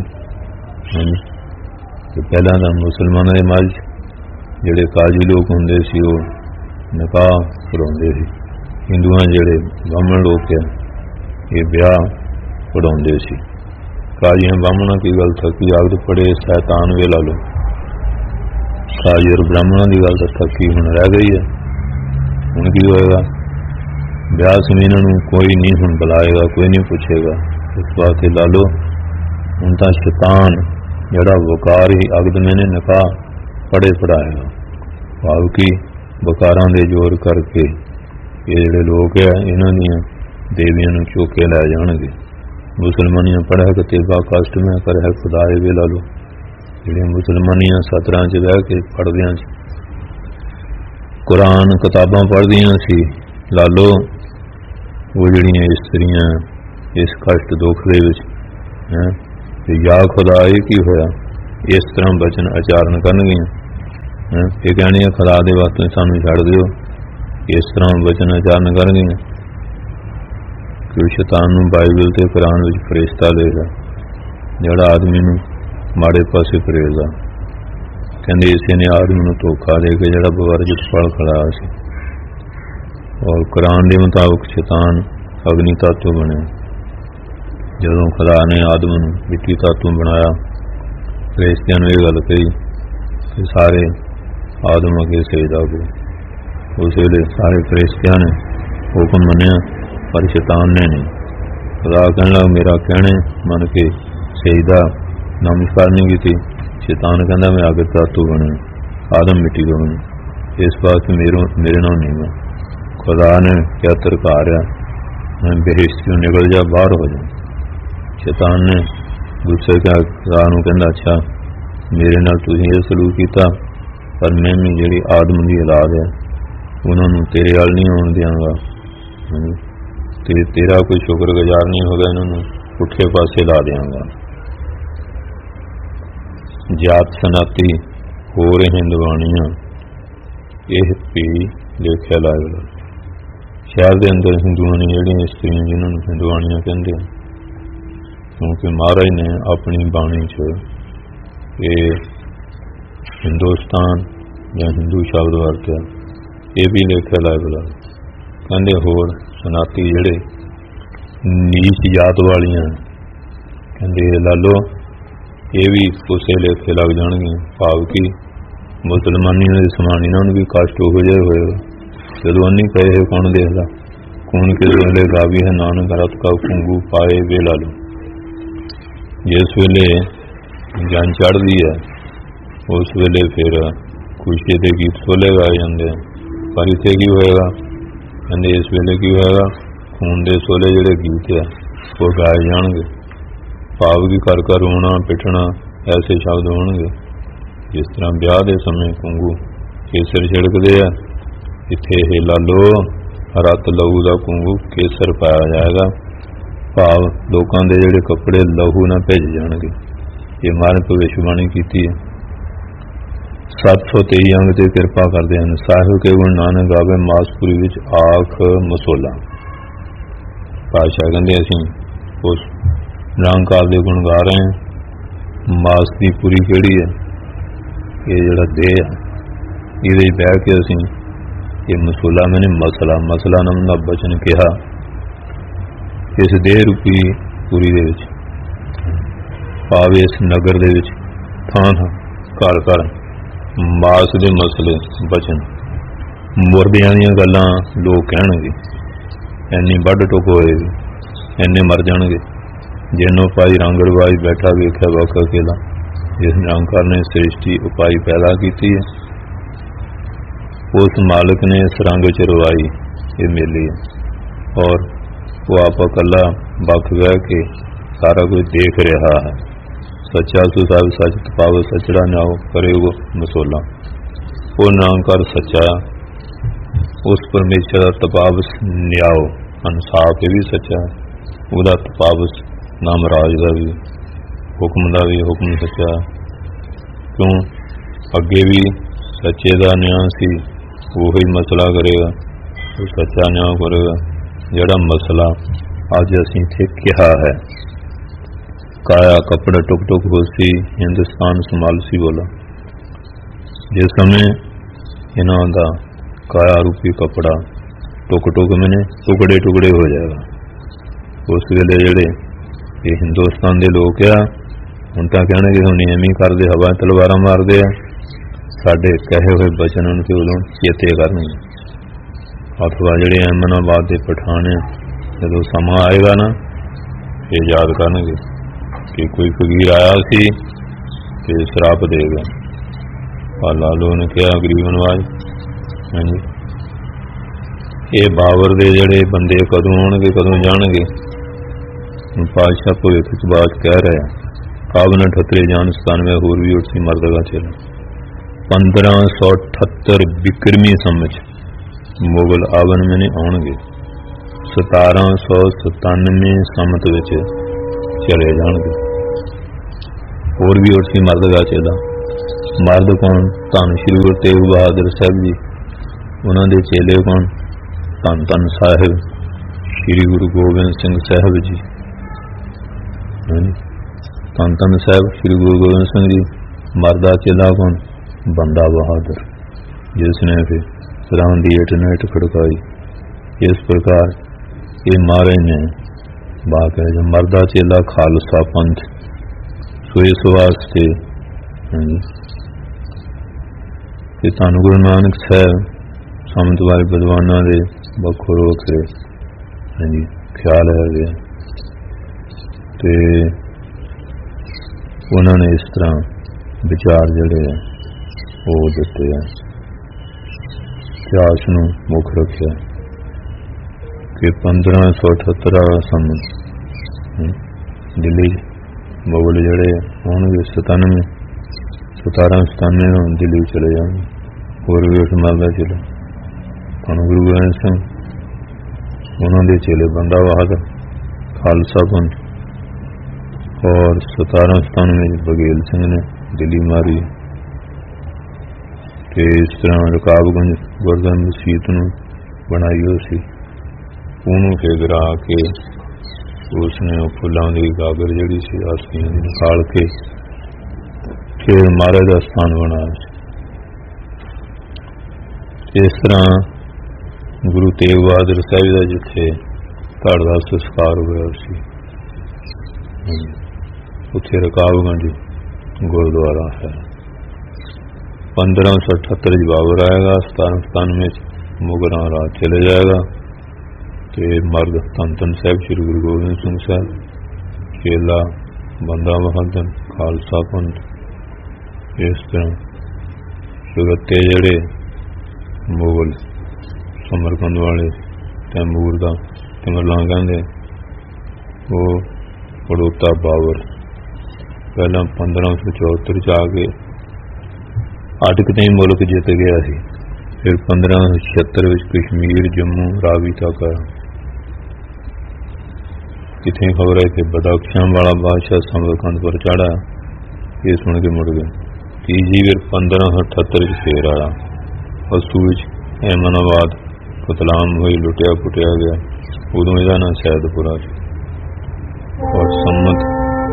ਤੇ ਪਹਿਲਾਂ ਤਾਂ ਮੁਸਲਮਾਨਾਂ ਦੇ ਮੱਝ ਜਿਹੜੇ ਕਾਜੀ ਲੋਕ ਹੁੰਦੇ ਸੀ ਉਹ ਨਿਕਾਹ ਪੜਾਉਂਦੇ ਸੀ। ਹਿੰਦੂਆਂ ਜਿਹੜੇ ਬਾਹਮਣ ਲੋਕ ਆ ਇਹ ਵਿਆਹ ਪੜਾਉਂਦੇ ਸੀ। ਕਾਜੀਆਂ ਬਾਹਮਣਾਂ ਕੀ ਗੱਲ ਥਕੀ ਆਗਦ ਪੜੇ ਸ਼ੈਤਾਨ ਵੇ ਲਾ ਲਓ। ਕਾਜੀ ਔਰ ਬ੍ਰਾਹਮਣਾਂ ਦੀ ਗੱਲ ਤਾਂ ਥਕੀ ਹੁਣ ਰਹਿ ਗਈ ਹੈ। ਹੁਣ ਕੀ ਹੋਏਗਾ, ਵਿਆਹ ਸਮੇਂ ਨੂੰ ਕੋਈ ਨਹੀਂ ਹੁਣ ਬੁਲਾਏਗਾ, ਕੋਈ ਨਹੀਂ ਪੁੱਛੇਗਾ। ਇਸ ਵਾਸਤੇ ਲਾ ਲਓ ਹੁਣ ਤਾਂ ਸ਼ੈਤਾਨ ਜਿਹੜਾ ਵਕਾਰ ਹੀ ਅਗਦ ਮੈਨੇ ਨਿਕਾਹ ਪੜੇ ਪੜਾਏਗਾ। ਭਾਵ ਕਿ ਵਕਾਰਾਂ ਦੇ ਜ਼ੋਰ ਕਰਕੇ ਇਹ ਜਿਹੜੇ ਲੋਕ ਹੈ ਇਹਨਾਂ ਦੀਆਂ ਦੇਵੀਆਂ ਨੂੰ ਚੁੱਕ ਕੇ ਲੈ ਜਾਣਗੇ। ਮੁਸਲਮਾਨੀਆਂ ਪੜ੍ਹਿਆ ਕਿਤਾਬਾਂ ਕਸ਼ਟ ਮੈਂ ਕਰਿਆ ਖੁਦਾਏ ਵੇ ਲਾ ਲਓ। ਜਿਹੜੀਆਂ ਮੁਸਲਮਾਨੀਆਂ ਸਤਰਾਂ 'ਚ ਬਹਿ ਕੇ ਪੜ੍ਹਦਿਆਂ ਸੀ, ਕੁਰਾਨ ਕਿਤਾਬਾਂ ਪੜ੍ਹਦੀਆਂ ਸੀ, ਲਾ ਲਓ ਉਹ ਜਿਹੜੀਆਂ ਇਸਤਰੀਆਂ ਇਸ ਕਸ਼ਟ ਦੁੱਖ ਦੇ ਵਿੱਚ ਹੈਂ ਤੇ ਯਾ ਖੁਦਾ ਇਹ ਕੀ ਹੋਇਆ, ਇਸ ਤਰ੍ਹਾਂ ਬਚਨ ਉਚਾਰਨ ਕਰਨਗੀਆਂ। ਇਹ ਕਹਿਣੀਆਂ ਖੁਦਾ ਦੇ ਵਾਸਤੇ ਸਾਨੂੰ ਛੱਡ ਦਿਓ, ਇਸ ਤਰ੍ਹਾਂ ਬਚਨ ਉਚਾਰਨ ਕਰਨਗੀਆਂ। ਕਿ ਸ਼ੈਤਾਨ ਨੂੰ ਬਾਈਬਲ ਤੇ ਕੁਰਾਨ ਵਿੱਚ ਫਰਿਸ਼ਤਾ ਦੇਗਾ ਜਿਹੜਾ ਆਦਮੀ ਨੂੰ ਮਾੜੇ ਪਾਸੇ ਪ੍ਰੇਰਦਾ। ਕਹਿੰਦੇ ਇਸੇ ਨੇ ਆਦਮੀ ਨੂੰ ਧੋਖਾ ਦੇ ਕੇ ਜਿਹੜਾ ਬਵਰਜਿਤ ਫਲ ਖੜਾਇਆ ਸੀ। ਔਰ ਕੁਰਾਨ ਦੇ ਮੁਤਾਬਕ ਸ਼ੈਤਾਨ ਅਗਨੀ ਤਾਤੂ ਬਣਿਆ। ਜਦੋਂ ਖੁਦਾ ਨੇ ਆਦਮ ਨੂੰ ਮਿੱਟੀ ਤਾਤੂ ਬਣਾਇਆ, ਫਰਿਸ਼ਤਿਆਂ ਨੂੰ ਇਹ ਗੱਲ ਕਹੀ ਕਿ ਸਾਰੇ ਆਦਮ ਅੱਗੇ ਸਜਦਾ ਕਰੋ। ਉਸ ਵੇਲੇ ਸਾਰੇ ਫਰਿਸ਼ਤਿਆਂ ਨੇ ਹੁਕਮ ਮੰਨਿਆ, ਪਰ ਸ਼ੈਤਾਨ ਨੇ ਨਹੀਂ। ਖੁਦਾ ਕਹਿਣ ਲੱਗਾ ਮੇਰਾ ਕਹਿਣੇ ਮੰਨ ਕੇ ਸਜਦਾ ਨਮਸਕਾਰ ਨਹੀਂ ਕੀਤੀ। ਸ਼ੈਤਾਨ ਕਹਿੰਦਾ ਮੈਂ ਅੱਗ ਤਾਤੂ ਬਣਿਆ, ਆਦਮ ਮਿੱਟੀ ਤੋਂ ਬਣਿਆ, ਇਸ ਵਾਸਤੇ ਮੇਰੇ ਮੇਰੇ ਨਾਲ ਨਹੀਂ ਗਾ। ਖੁਦਾ ਨੇ ਕਿਆ ਤਰਕਾਰਿਆ, ਮੈਂ ਬੇਇੱਜ਼ਤੀ ਨਿਕਲ ਜਾ, ਬਾਹਰ ਹੋ ਜਾ। ਸ਼ੈਤਾਨ ਨੇ ਗੁੱਸੇ ਕਿਹਾ ਖੁਦਾ ਨੂੰ, ਕਹਿੰਦਾ ਅੱਛਾ ਮੇਰੇ ਨਾਲ ਤੁਸੀਂ ਇਹ ਸਲੂਕ ਕੀਤਾ, ਪਰ ਮੈਂ ਵੀ ਜਿਹੜੀ ਆਦਮ ਦੀ ਔਲਾਦ ਹੈ ਉਹਨਾਂ ਨੂੰ ਤੇਰੇ ਵੱਲ ਨਹੀਂ ਆਉਣ ਦਿਆਂਗਾ ਤੇ ਤੇਰਾ ਕੋਈ ਸ਼ੁਕਰਗੁਜ਼ਾਰ ਨਹੀਂ ਹੋਗਾ, ਇਹਨਾਂ ਨੂੰ ਪੁੱਠੇ ਪਾਸੇ ਲਾ ਦਿਆਂਗਾ। ਜਾਤ ਸਨਾਤੀ ਹੋਰ ਹਿੰਦਵਾਣੀਆਂ ਇਹ ਵੀ ਲੇਖਿਆ ਲਾਇਆ। ਸ਼ਹਿਰ ਦੇ ਅੰਦਰ ਹਿੰਦੂਆਂ ਨੇ ਜਿਹੜੀਆਂ ਇਸਤਰੀਆਂ ਜਿਨ੍ਹਾਂ ਨੂੰ ਹਿੰਦਵਾਣੀਆਂ ਕਹਿੰਦੇ, ਕਿਉਂਕਿ ਮਹਾਰਾਜ ਨੇ ਆਪਣੀ ਬਾਣੀ 'ਚ ਇਹ ਹਿੰਦੁਸਤਾਨ ਜਾਂ ਹਿੰਦੂ ਸ਼ਬਦ ਵਰਤਿਆ, ਇਹ ਵੀ ਲੇਖਿਆ ਲਾਇਆ। ਕਹਿੰਦੇ ਹੋਰ ਸਨਾਤੀ ਜਿਹੜੇ ਨੀਚ ਜਾਤ ਵਾਲੀਆਂ, ਕਹਿੰਦੇ ਲਾ ਲਓ ਇਹ ਵੀ ਉਸੇ ਲੇਖੇ ਲੱਗ ਜਾਣਗੀਆਂ। ਭਾਵ ਕਿ ਮੁਸਲਮਾਨੀਆਂ ਦੇ ਸਮਾਨ ਇਹਨਾਂ ਨੂੰ ਵੀ ਕਸ਼ਟ ਹੋ ਜਾਏ ਹੋਏਗਾ। ਜਦੋਂ ਨਹੀਂ ਕਹੇ ਕੌਣ ਦੇਖਦਾ, ਕੌਣ ਕਿਸ ਵੇਲੇ ਰਾਵੀ ਹੈ ਨਾਨਕ ਰਤ ਕਾ ਕੁੰਗੂ ਪਾਏ ਵੇ ਲਾ ਲਓ। ਜਿਸ ਵੇਲੇ ਜਨ ਚੜ੍ਹਦੀ ਹੈ ਉਸ ਵੇਲੇ ਫਿਰ ਖੁਸ਼ੀ ਦੇ ਗੀਤ ਸੋਲੇ ਗਾਏ ਜਾਂਦੇ ਆ। ਪਰ ਇੱਥੇ ਕੀ ਹੋਏਗਾ, ਕਹਿੰਦੇ ਇਸ ਵੇਲੇ ਕੀ ਹੋਏਗਾ, ਖੂਨ ਦੇ ਸੋਲੇ ਜਿਹੜੇ ਗੀਤ ਆ ਉਹ ਗਾਏ ਜਾਣਗੇ। ਭਾਵ ਕਿ ਘਰ ਘਰ ਰੋਣਾ ਪਿੱਟਣਾ ਐਸੇ ਸ਼ਬਦ ਹੋਣਗੇ। ਜਿਸ ਤਰ੍ਹਾਂ ਵਿਆਹ ਦੇ ਸਮੇਂ ਕੁੰਗੂ ਕੇਸਰ ਛਿੜਕਦੇ ਆ, ਇੱਥੇ ਇਹ ਲਾਲੋ ਰਤ ਲਹੂ ਦਾ ਕੁੰਗੂ ਕੇਸਰ ਪਾਇਆ ਜਾਏਗਾ। ਭਾਵ ਲੋਕਾਂ ਦੇ ਜਿਹੜੇ ਕੱਪੜੇ ਲਹੂ ਨਾਲ ਭਿੱਜ ਜਾਣਗੇ। ਇਹ ਮਹਾਰਾਜ ਭਵਿੱਖਬਾਣੀ ਕੀਤੀ ਹੈ। ਸੱਤ ਸੌ ਤੇਈ ਅੰਗ ਤੇ ਕਿਰਪਾ ਕਰਦੇ ਹਨ। ਸਾਹਿਬ ਕੇ ਗੁਣ ਨਾਨਕ ਗਾਵੇ ਮਾਸਪੁਰੀ ਵਿੱਚ ਆਖ ਮਸੋਲਾ। ਪਾਤਸ਼ਾਹ ਕਹਿੰਦੇ ਅਸੀਂ ਉਸ ਨਿਰੰਕਾਰ ਦੇ ਗੁਣ ਗਾ ਰਹੇ ਹਾਂ। ਮਾਸ ਦੀ ਪੂਰੀ ਕਿਹੜੀ ਹੈ, ਇਹ ਜਿਹੜਾ ਦੇਹ ਹੈ ਇਹਦੇ ਬਹਿ ਕੇ ਅਸੀਂ ਇਹ ਮਸੋਲਾ ਮੈਨੇ ਮਸਲਾ ਮਸਲਾ ਨਾਮ ਦਾ ਬਚਨ ਕਿਹਾ। ਇਸ ਦੇਹ ਰੂਪੀ ਪੂਰੀ ਦੇ ਵਿੱਚ ਭਾਵ ਇਸ ਨਗਰ ਦੇ ਵਿੱਚ ਥਾਂ ਥਾਂ ਘਰ ਘਰ ਮਾਸ ਦੇ ਮਸਲੇ ਬਚਨ, ਮੁਰਦਿਆਂ ਦੀਆਂ ਗੱਲਾਂ ਲੋਕ ਕਹਿਣਗੇ, ਇੰਨੀ ਵੱਢ ਟੁੱਕ ਹੋਏਗੀ, ਇੰਨੇ ਮਰ ਜਾਣਗੇ। ਜਿਹਨੂੰ ਭਾਈ ਰਾਂਗੜਵਾਈ ਬੈਠਾ ਵੇਖਿਆ ਵਕ ਅਕੇਲਾ, ਜਿਸ ਨਿਰੰਕਾਰ ਨੇ ਸ੍ਰਿਸ਼ਟੀ ਉਪਾਈ ਪੈਦਾ ਕੀਤੀ ਹੈ, ਉਸ ਮਾਲਕ ਨੇ ਇਸ ਰੰਗ ਚ ਰਵਾਈ ਇਹ ਮੇਲੀ ਹੈ। ਔਰ ਉਹ ਆਪ ਇਕੱਲਾ ਬਖ ਬਹਿ ਕੇ ਸਾਰਾ ਕੁਝ ਦੇਖ ਰਿਹਾ ਹੈ। ਸੱਚਾ ਸੁਸਾਬ ਸੱਚ ਤਪਾਵ ਸਚੜਾ ਨਾਓ ਕਰੇ ਉਹ ਮਸੋਲਾ। ਉਹ ਨਿਰੰਕਾਰ ਸੱਚਾ, ਉਸ ਪਰਮੇਸ਼ਰ ਦਾ ਤਪਾਵਸ ਨਿਆਓ ਅਨਸਾਫ ਇਹ ਵੀ ਸੱਚਾ, ਉਹਦਾ ਤਪਾਵਸ ਨਾਮ ਰਾਜ ਦਾ ਵੀ, ਹੁਕਮ ਦਾ ਵੀ ਹੁਕਮ ਸੱਚਾ। ਕਿਉਂ ਅੱਗੇ ਵੀ ਸੱਚੇ ਦਾ ਨਿਆਂ ਸੀ, ਉਹੀ ਮਸਲਾ ਕਰੇਗਾ, ਉਹ ਸੱਚਾ ਨਿਆਂ ਕਰੇਗਾ। ਜਿਹੜਾ ਮਸਲਾ ਅੱਜ ਅਸੀਂ ਇੱਥੇ ਕਿਹਾ ਹੈ, ਕਾਇਆ ਕੱਪੜਾ ਟੁਕ ਟੁਕ ਹੋਸੀ ਹਿੰਦੁਸਤਾਨ ਸੰਭਾਲਸੀ ਬੋਲਾ। ਜਿਸ ਸਮੇਂ ਇਹਨਾਂ ਦਾ ਕਾਇਆ ਰੂਪੀ ਕੱਪੜਾ ਟੁਕ ਟੁਕ ਮੈਨੇ ਟੁਕੜੇ ਟੁਕੜੇ ਹੋ ਜਾਏਗਾ, ਉਸ ਵੇਲੇ ਜਿਹੜੇ ਇਹ ਹਿੰਦੁਸਤਾਨ ਦੇ ਲੋਕ ਆ ਹੁਣ ਤਾਂ ਕਹਿਣਗੇ ਹੁਣ ਐਵੇਂ ਕਰਦੇ, ਹਵਾ ਤਲਵਾਰਾਂ ਮਾਰਦੇ ਆ। ਸਾਡੇ ਕਹੇ ਹੋਏ ਬਚਨ ਨੂੰ ਤੇ ਉਦੋਂ ਚੇਤੇ ਕਰਨਗੇ। ਅਥਵਾ ਜਿਹੜੇ ਅਮਨਾਬਾਦ ਦੇ ਪਠਾਨ ਆ, ਜਦੋਂ ਸਮਾਂ ਆਏਗਾ ਨਾ ਇਹ ਯਾਦ ਕਰਨਗੇ ਕਿ ਕੋਈ ਫਕੀਰ ਆਇਆ ਸੀ ਤੇ ਸ਼ਰਾਪ ਦੇ ਗਿਆ। ਆ ਲਾਲੋ ਨੇ ਕਿਹਾ ਗਰੀਬ ਨਵਾਜ, ਹਾਂਜੀ ਇਹ ਬਾਬਰ ਦੇ ਜਿਹੜੇ ਬੰਦੇ ਕਦੋਂ ਆਉਣਗੇ ਕਦੋਂ ਜਾਣਗੇ। ਹੁਣ ਪਾਤਸ਼ਾਹ ਭਵਿੱਖ ਚ ਬਾਤ ਕਹਿ ਰਿਹਾ, ਕਾਵਨ ਅਠੱਤਰੇ ਜਾਨ ਸਤਾਨਵੇਂ ਹੋਰ ਵੀ ਉੱਠੀ ਮਰਦਗਾ ਚੱਲ। ਪੰਦਰਾਂ ਸੌ ਅਠੱਤਰ ਬਿਕਰਮੀ ਸਮਝ ਮੁਗਲ ਆਵਨ ਮੈਨੇ ਆਉਣਗੇ। ਸਤਾਰਾਂ ਸੌ ਸਤਾਨਵੇਂ ਸੰਮਤ ਵਿੱਚ ਚਲੇ ਜਾਣਗੇ। ਹੋਰ ਵੀ ਹੋਰ ਸੀ ਮਰਦ ਗਾ ਚੇਲਾ। ਮਰਦ ਕੌਣ? ਧੰਨ ਸ਼੍ਰੀ ਗੁਰੂ ਤੇਗ ਬਹਾਦਰ ਸਾਹਿਬ ਜੀ। ਉਹਨਾਂ ਦੇ ਚੇਲੇ ਕੌਣ? ਧੰਨ ਧੰਨ ਸਾਹਿਬ ਸ਼੍ਰੀ ਗੁਰੂ ਗੋਬਿੰਦ ਸਿੰਘ ਸਾਹਿਬ ਜੀ। ਧੰਨ ਧੰਨ ਸਾਹਿਬ ਸ਼੍ਰੀ ਗੁਰੂ ਗੋਬਿੰਦ ਸਿੰਘ ਜੀ। ਮਰਦਾ ਚੇਲਾ ਕੌਣ? ਬੰਦਾ ਬਹਾਦਰ, ਜਿਸ ਨੇ ਫਿਰ ਰਾਮ ਦੀ ਏਟ ਨੇਟ ਖੜਕਾਈ। ਇਸ ਪ੍ਰਕਾਰ ਇਹ ਮਹਾਰਾਜ ਨੇ ਬਾਕਿਆ ਜੋ ਮਰਦਾ ਚੇਲਾ ਖਾਲਸਾ ਪੰਥ। ਸੋ ਇਸ ਵਾਸਤੇ ਹਾਂਜੀ ਤੇ ਧੰਨ ਗੁਰੂ ਨਾਨਕ ਸਾਹਿਬ ਸਮਤ ਵਾਲੇ ਵਿਦਵਾਨਾਂ ਦੇ ਵੱਖੋ ਵੱਖਰੇ ਹਾਂਜੀ ਖਿਆਲ ਹੈਗੇ ਤੇ ਉਹਨਾਂ ਨੇ ਇਸ ਤਰ੍ਹਾਂ ਵਿਚਾਰ ਜਿਹੜੇ ਆ ਉਹ ਦਿੱਤੇ ਆ। ਇਤਿਹਾਸ ਨੂੰ ਮੁੱਖ ਰੱਖਿਆ ਕਿ ਪੰਦਰਾਂ ਸੌ ਅਠੱਤਰ ਸਨ ਦਿੱਲੀ ਮੁਗਲ ਜਿਹੜੇ ਹੋਣਗੇ ਸਤਾਨਵੇਂ ਸਤਾਰਾਂ ਸਤਾਨਵੇਂ ਨੂੰ ਦਿੱਲੀ ਚਲੇ ਜਾਣਗੇ। ਹੋਰ ਵੀ ਉਸ ਮਰਦਾ ਚੇਲਾ ਧੰਨ ਗੁਰੂ ਗੋਬਿੰਦ ਸਿੰਘ, ਉਹਨਾਂ ਦੇ ਚੇਲੇ ਬੰਦਾ ਬਹਾਦਰ, ਖਾਲਸਾ ਪੰਥ। ਔਰ ਸਤਾਰਾਂ ਸਤਾਨਵੇਂ ਬਘੇਲ ਸਿੰਘ ਨੇ ਦਿੱਲੀ ਮਾਰੀ ਤੇ ਇਸ ਤਰ੍ਹਾਂ ਰਕਾਬਗੰਜ ਗੁਰਦੁਆਰਾ ਮਸੀਤ ਨੂੰ ਬਣਾਈ ਹੋਈ ਸੀ। ਉਹਨੂੰ ਫਿਰ ਗਿਰਾ ਕੇ ਉਸਨੇ ਉਹ ਫੁੱਲਾਂ ਦੀ ਗਾਗਰ ਜਿਹੜੀ ਸੀ ਆਸਤੀਆਂ ਦੀ ਨਿਕਾਲ ਕੇ ਫਿਰ ਮਹਾਰਾਜ ਦਾ ਸਥਾਨ ਬਣਾਇਆ ਸੀ। ਇਸ ਤਰ੍ਹਾਂ ਗੁਰੂ ਤੇਗ ਬਹਾਦਰ ਸਾਹਿਬ ਦਾ ਜਿੱਥੇ ਧੜ ਦਾ ਸੰਸਕਾਰ ਹੋਇਆ ਸੀ ਉੱਥੇ ਰਕਾਬਗੰਜ ਗੁਰਦੁਆਰਾ ਹੈ। ਪੰਦਰਾਂ ਸੌ ਅਠੱਤਰ ਚ ਬਾਬਰ ਆਏਗਾ, ਸਤਾਰਾਂ ਸਤਾਨਵੇਂ ਮੁਗਲਾਂ ਰਾਜ ਚਲੇ ਜਾਏਗਾ ਤੇ ਮਰਦ ਧੰਨ ਧੰਨ ਸਾਹਿਬ ਸ਼੍ਰੀ ਗੁਰੂ ਗੋਬਿੰਦ ਸਿੰਘ ਸਾਹਿਬ, ਚੇਲਾ ਬੰਦਾ ਬਹਾਦਰ, ਖਾਲਸਾ ਪੰਥ। ਇਸ ਤਰ੍ਹਾਂ ਸੁਗੱਤੇ ਜਿਹੜੇ ਮੁਗਲ ਸਮਰਕੰਦ ਵਾਲੇ ਤੈਮੂਰ ਦਾ ਤਿਮਰਲਾਂ ਕਹਿੰਦੇ ਉਹ ਪੜੋਤਾ ਬਾਬਰ ਪਹਿਲਾਂ ਪੰਦਰਾਂ ਸੌ ਚੌਹੱਤਰ ਚ ਆ ਕੇ ਅਟਕਦੇ ਮੁਲਕ ਜਿੱਤ ਗਿਆ ਸੀ। ਫਿਰ ਪੰਦਰਾਂ ਸੌ ਛਿਅੱਤਰ ਵਿੱਚ ਕਸ਼ਮੀਰ, ਜੰਮੂ, ਰਾਵੀ ਤੱਕ ਆਇਆ। ਕਿਥੇ ਖਬਰ ਹੈ ਕਿ ਬਦਖਸ਼ਾਂ ਵਾਲਾ ਬਾਦਸ਼ਾਹ ਸਮਰਕੰਦ ਪਰ ਚੜਾ, ਇਹ ਸੁਣ ਕੇ ਮੁੜ ਗਿਆ। ਤੀਜੀ ਵਾਰ ਪੰਦਰਾਂ ਸੌ ਅਠੱਤਰ ਚ ਫੇਰ ਆਇਆ। ਅਸੂ ਵਿੱਚ ਅਹਿਮਦਾਬਾਦ ਕਤਲਾਮ ਹੋਈ, ਲੁੱਟਿਆ ਪੁੱਟਿਆ ਗਿਆ। ਉਦੋਂ ਇਹਦਾ ਨਾਂ ਸੈਦਪੁਰਾ ਸੀ। ਔਰ ਸੰਮਤ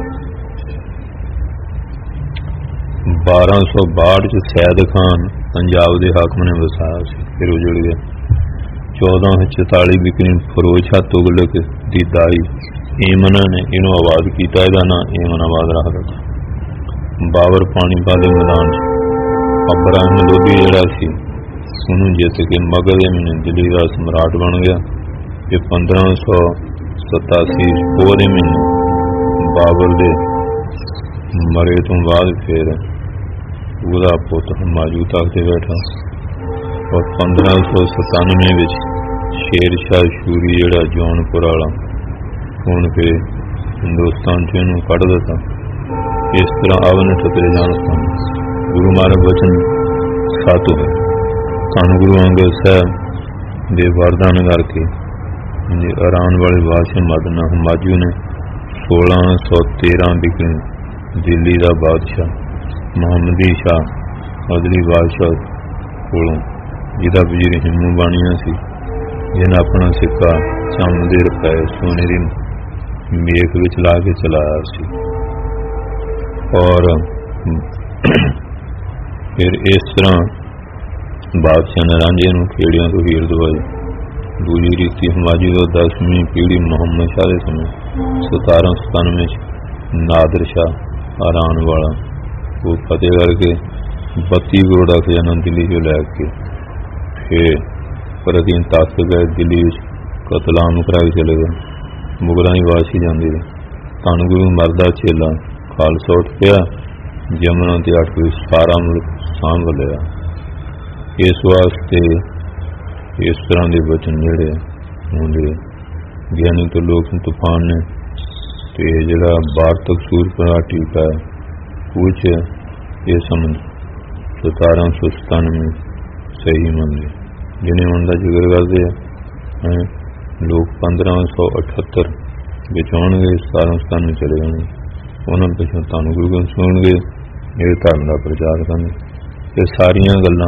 ਬਾਰਾਂ ਸੌ ਬਾਹਠ ਚ ਸੈਦ ਖਾਨ ਪੰਜਾਬ ਦੇ ਹਾਕਮ ਨੇ ਵਸਾਇਆ ਸੀ, ਫਿਰ ਉਜੜ ਗਿਆ। ਚੌਦਾਂ ਸੌ ਚੁਤਾਲੀ ਬਿਕਨੀ ਫਿਰੋਜ਼ ਸ਼ਾਹ ਤੁਗਲਕ ਦੀ ਦਾਈ ਏਮਨਾ ਨੇ ਇਹਨੂੰ ਆਬਾਦ ਕੀਤਾ, ਇਹਦਾ ਨਾਂ ਏਮਨਾਬਾਦ ਰੱਖ ਦਿੱਤਾ। ਬਾਬਰ ਪਾਣੀਪਤ ਦੇ ਮੈਦਾਨ ਚ ਅਬਰਾਹਿਮ ਲੋਧੀ ਜਿਹੜਾ ਸੀ ਉਹਨੂੰ ਜਿੱਤ ਕੇ ਮਗਧ ਦੇ ਦਿੱਲੀ ਦਾ ਸਮਰਾਟ ਬਣ ਗਿਆ। ਤੇ ਪੰਦਰਾਂ ਸੌ ਸਤਾਸੀ ਪੋਹ ਦੇ ਮਹੀਨੇ ਬਾਬਰ ਦੇ ਮਰੇ ਤੋਂ ਬਾਅਦ ਫਿਰ ਉਹਦਾ ਪੁੱਤ ਹਮਾਯੂ ਤਖਤ ਤੇ ਬੈਠਾ। ਔਰ ਪੰਦਰਾਂ ਸੌ ਸਤਾਨਵੇਂ ਵਿੱਚ ਸ਼ੇਰ ਸ਼ਾਹ ਸ਼ੂਰੀ ਜਿਹੜਾ ਜੌਨਪੁਰ ਵਾਲਾ ਹੁਣ ਕੇ ਹਿੰਦੁਸਤਾਨ ਚ ਇਹਨੂੰ ਕੱਢ ਦਿੱਤਾ। ਇਸ ਤਰ੍ਹਾਂ ਅਵਨ ਠਤਰੇ ਜਾਣ ਸਨ। ਗੁਰੂ ਮਹਾਰਾਜ ਬਚਨ ਸਾਤੂ ਹੈ। ਧੰਨ ਗੁਰੂ ਅੰਗਦ ਸਾਹਿਬ ਦੇ ਵਰਦਾਨ ਕਰਕੇ ਇਰਾਨ ਵਾਲੇ ਬਾਦਸ਼ਾਹ ਮਦਨਾ ਹਮਾਯੂ ਨੇ ਸੋਲਾਂ ਸੌ ਤੇਰਾਂ ਬਿਕਨੀ ਦਿੱਲੀ ਦਾ ਬਾਦਸ਼ਾਹ ਮੁਹੰਮਦੀ ਸ਼ਾਹ ਅਦਲੀ ਬਾਦਸ਼ਾਹ ਕੋਲੋਂ, ਜਿਹਦਾ ਵਜ਼ੀਰ ਹਿੰਮੂ ਬਾਣੀਆਂ ਸੀ, ਜਿਹਨੇ ਆਪਣਾ ਸਿੱਕਾ ਚੰਮ ਦੇ ਰੁਪਏ ਸੋਨੇ ਦੀ ਮੇਖ ਵਿੱਚ ਲਾ ਕੇ ਚਲਾਇਆ ਸੀ। ਔਰ ਫਿਰ ਇਸ ਤਰ੍ਹਾਂ ਬਾਦਸ਼ਾਹ ਨੇ ਰਾਂਝੇ ਨੂੰ ਖੇੜਿਆਂ ਤੋਂ ਹੀਰ ਦਵਾਈ। ਦੂਜੀ ਰੀਤੀ ਹਮਾਯੂ ਦਾ ਦਸਵੀਂ ਪੀੜ੍ਹੀ ਮੁਹੰਮਦ ਸ਼ਾਹ ਦੇ ਸਮੇਂ ਸਤਾਰਾਂ ਸਤਾਨਵੇਂ ਚ ਨਾਦਰ ਸ਼ਾਹ ਆਰਾਨ ਵਾਲਾ ਉਹ ਫਤਿਹ ਕਰਕੇ ਬੱਤੀ ਕਰੋੜ ਦਾ ਖਜ਼ਾਨਾ ਦਿੱਲੀ ਚੋਂ ਲੈ ਕੇ ਫਿਰ ਪਰ ਅਧੀਨ ਤਖਤ ਗਏ। ਦਿੱਲੀ ਵਿੱਚ ਕਤਲਾਮ ਕਰਾ ਕੇ ਚਲੇ ਗਏ। ਮੁਗਲਾਂ ਦੀ ਵਾਸੀ ਜਾਂਦੀ ਰਹੀ। ਧੰਨ ਗੁਰੂ ਮਰਦਾ ਚੇਲਾ ਖਾਲਸਾ ਉੱਠ ਪਿਆ। ਜਮਨਾ ਤੇ ਅੱਠ ਵਿੱਚ ਸਾਰਾ ਮੁਲਕ ਸਾਂਭ ਲਿਆ। ਇਸ ਵਾਸਤੇ ਇਸ ਤਰ੍ਹਾਂ ਦੇ ਬਚਨ ਜਿਹੜੇ ਹੁੰਦੇ ਗਿਆਨੀ ਤੋਂ ਲੋਕ ਤੂਫਾਨ ਨੇ ਤੇ ਜਿਹੜਾ ਵਾਰਤਕ ਸੂਰਪੁਰਾ ਟੀਕਾ ਹੈ ਉਹ 'ਚ ਇਹ ਸਮਝ ਸਤਾਰਾਂ ਸੌ ਸਤਾਨਵੇਂ ਸਹੀ ਮੰਨਦੇ ਜਿਹਨੇ ਉਹਨਾਂ ਦਾ ਜ਼ਿਕਰ ਕਰਦੇ ਆ। ਲੋਕ ਪੰਦਰਾਂ ਸੌ ਅਠੱਤਰ ਵਿੱਚ ਆਉਣਗੇ, ਸਤਾਰਾਂ ਸਤਾਨਵੇਂ ਚਲੇ ਜਾਣਗੇ। ਉਹਨਾਂ ਪਿੱਛੋਂ ਤੁਹਾਨੂੰ ਗੁਰੂ ਗ੍ਰੰਥ ਸੁਣਨਗੇ, ਇਹ ਧਰਮ ਦਾ ਪ੍ਰਚਾਰ ਕਰਨਗੇ। ਇਹ ਸਾਰੀਆਂ ਗੱਲਾਂ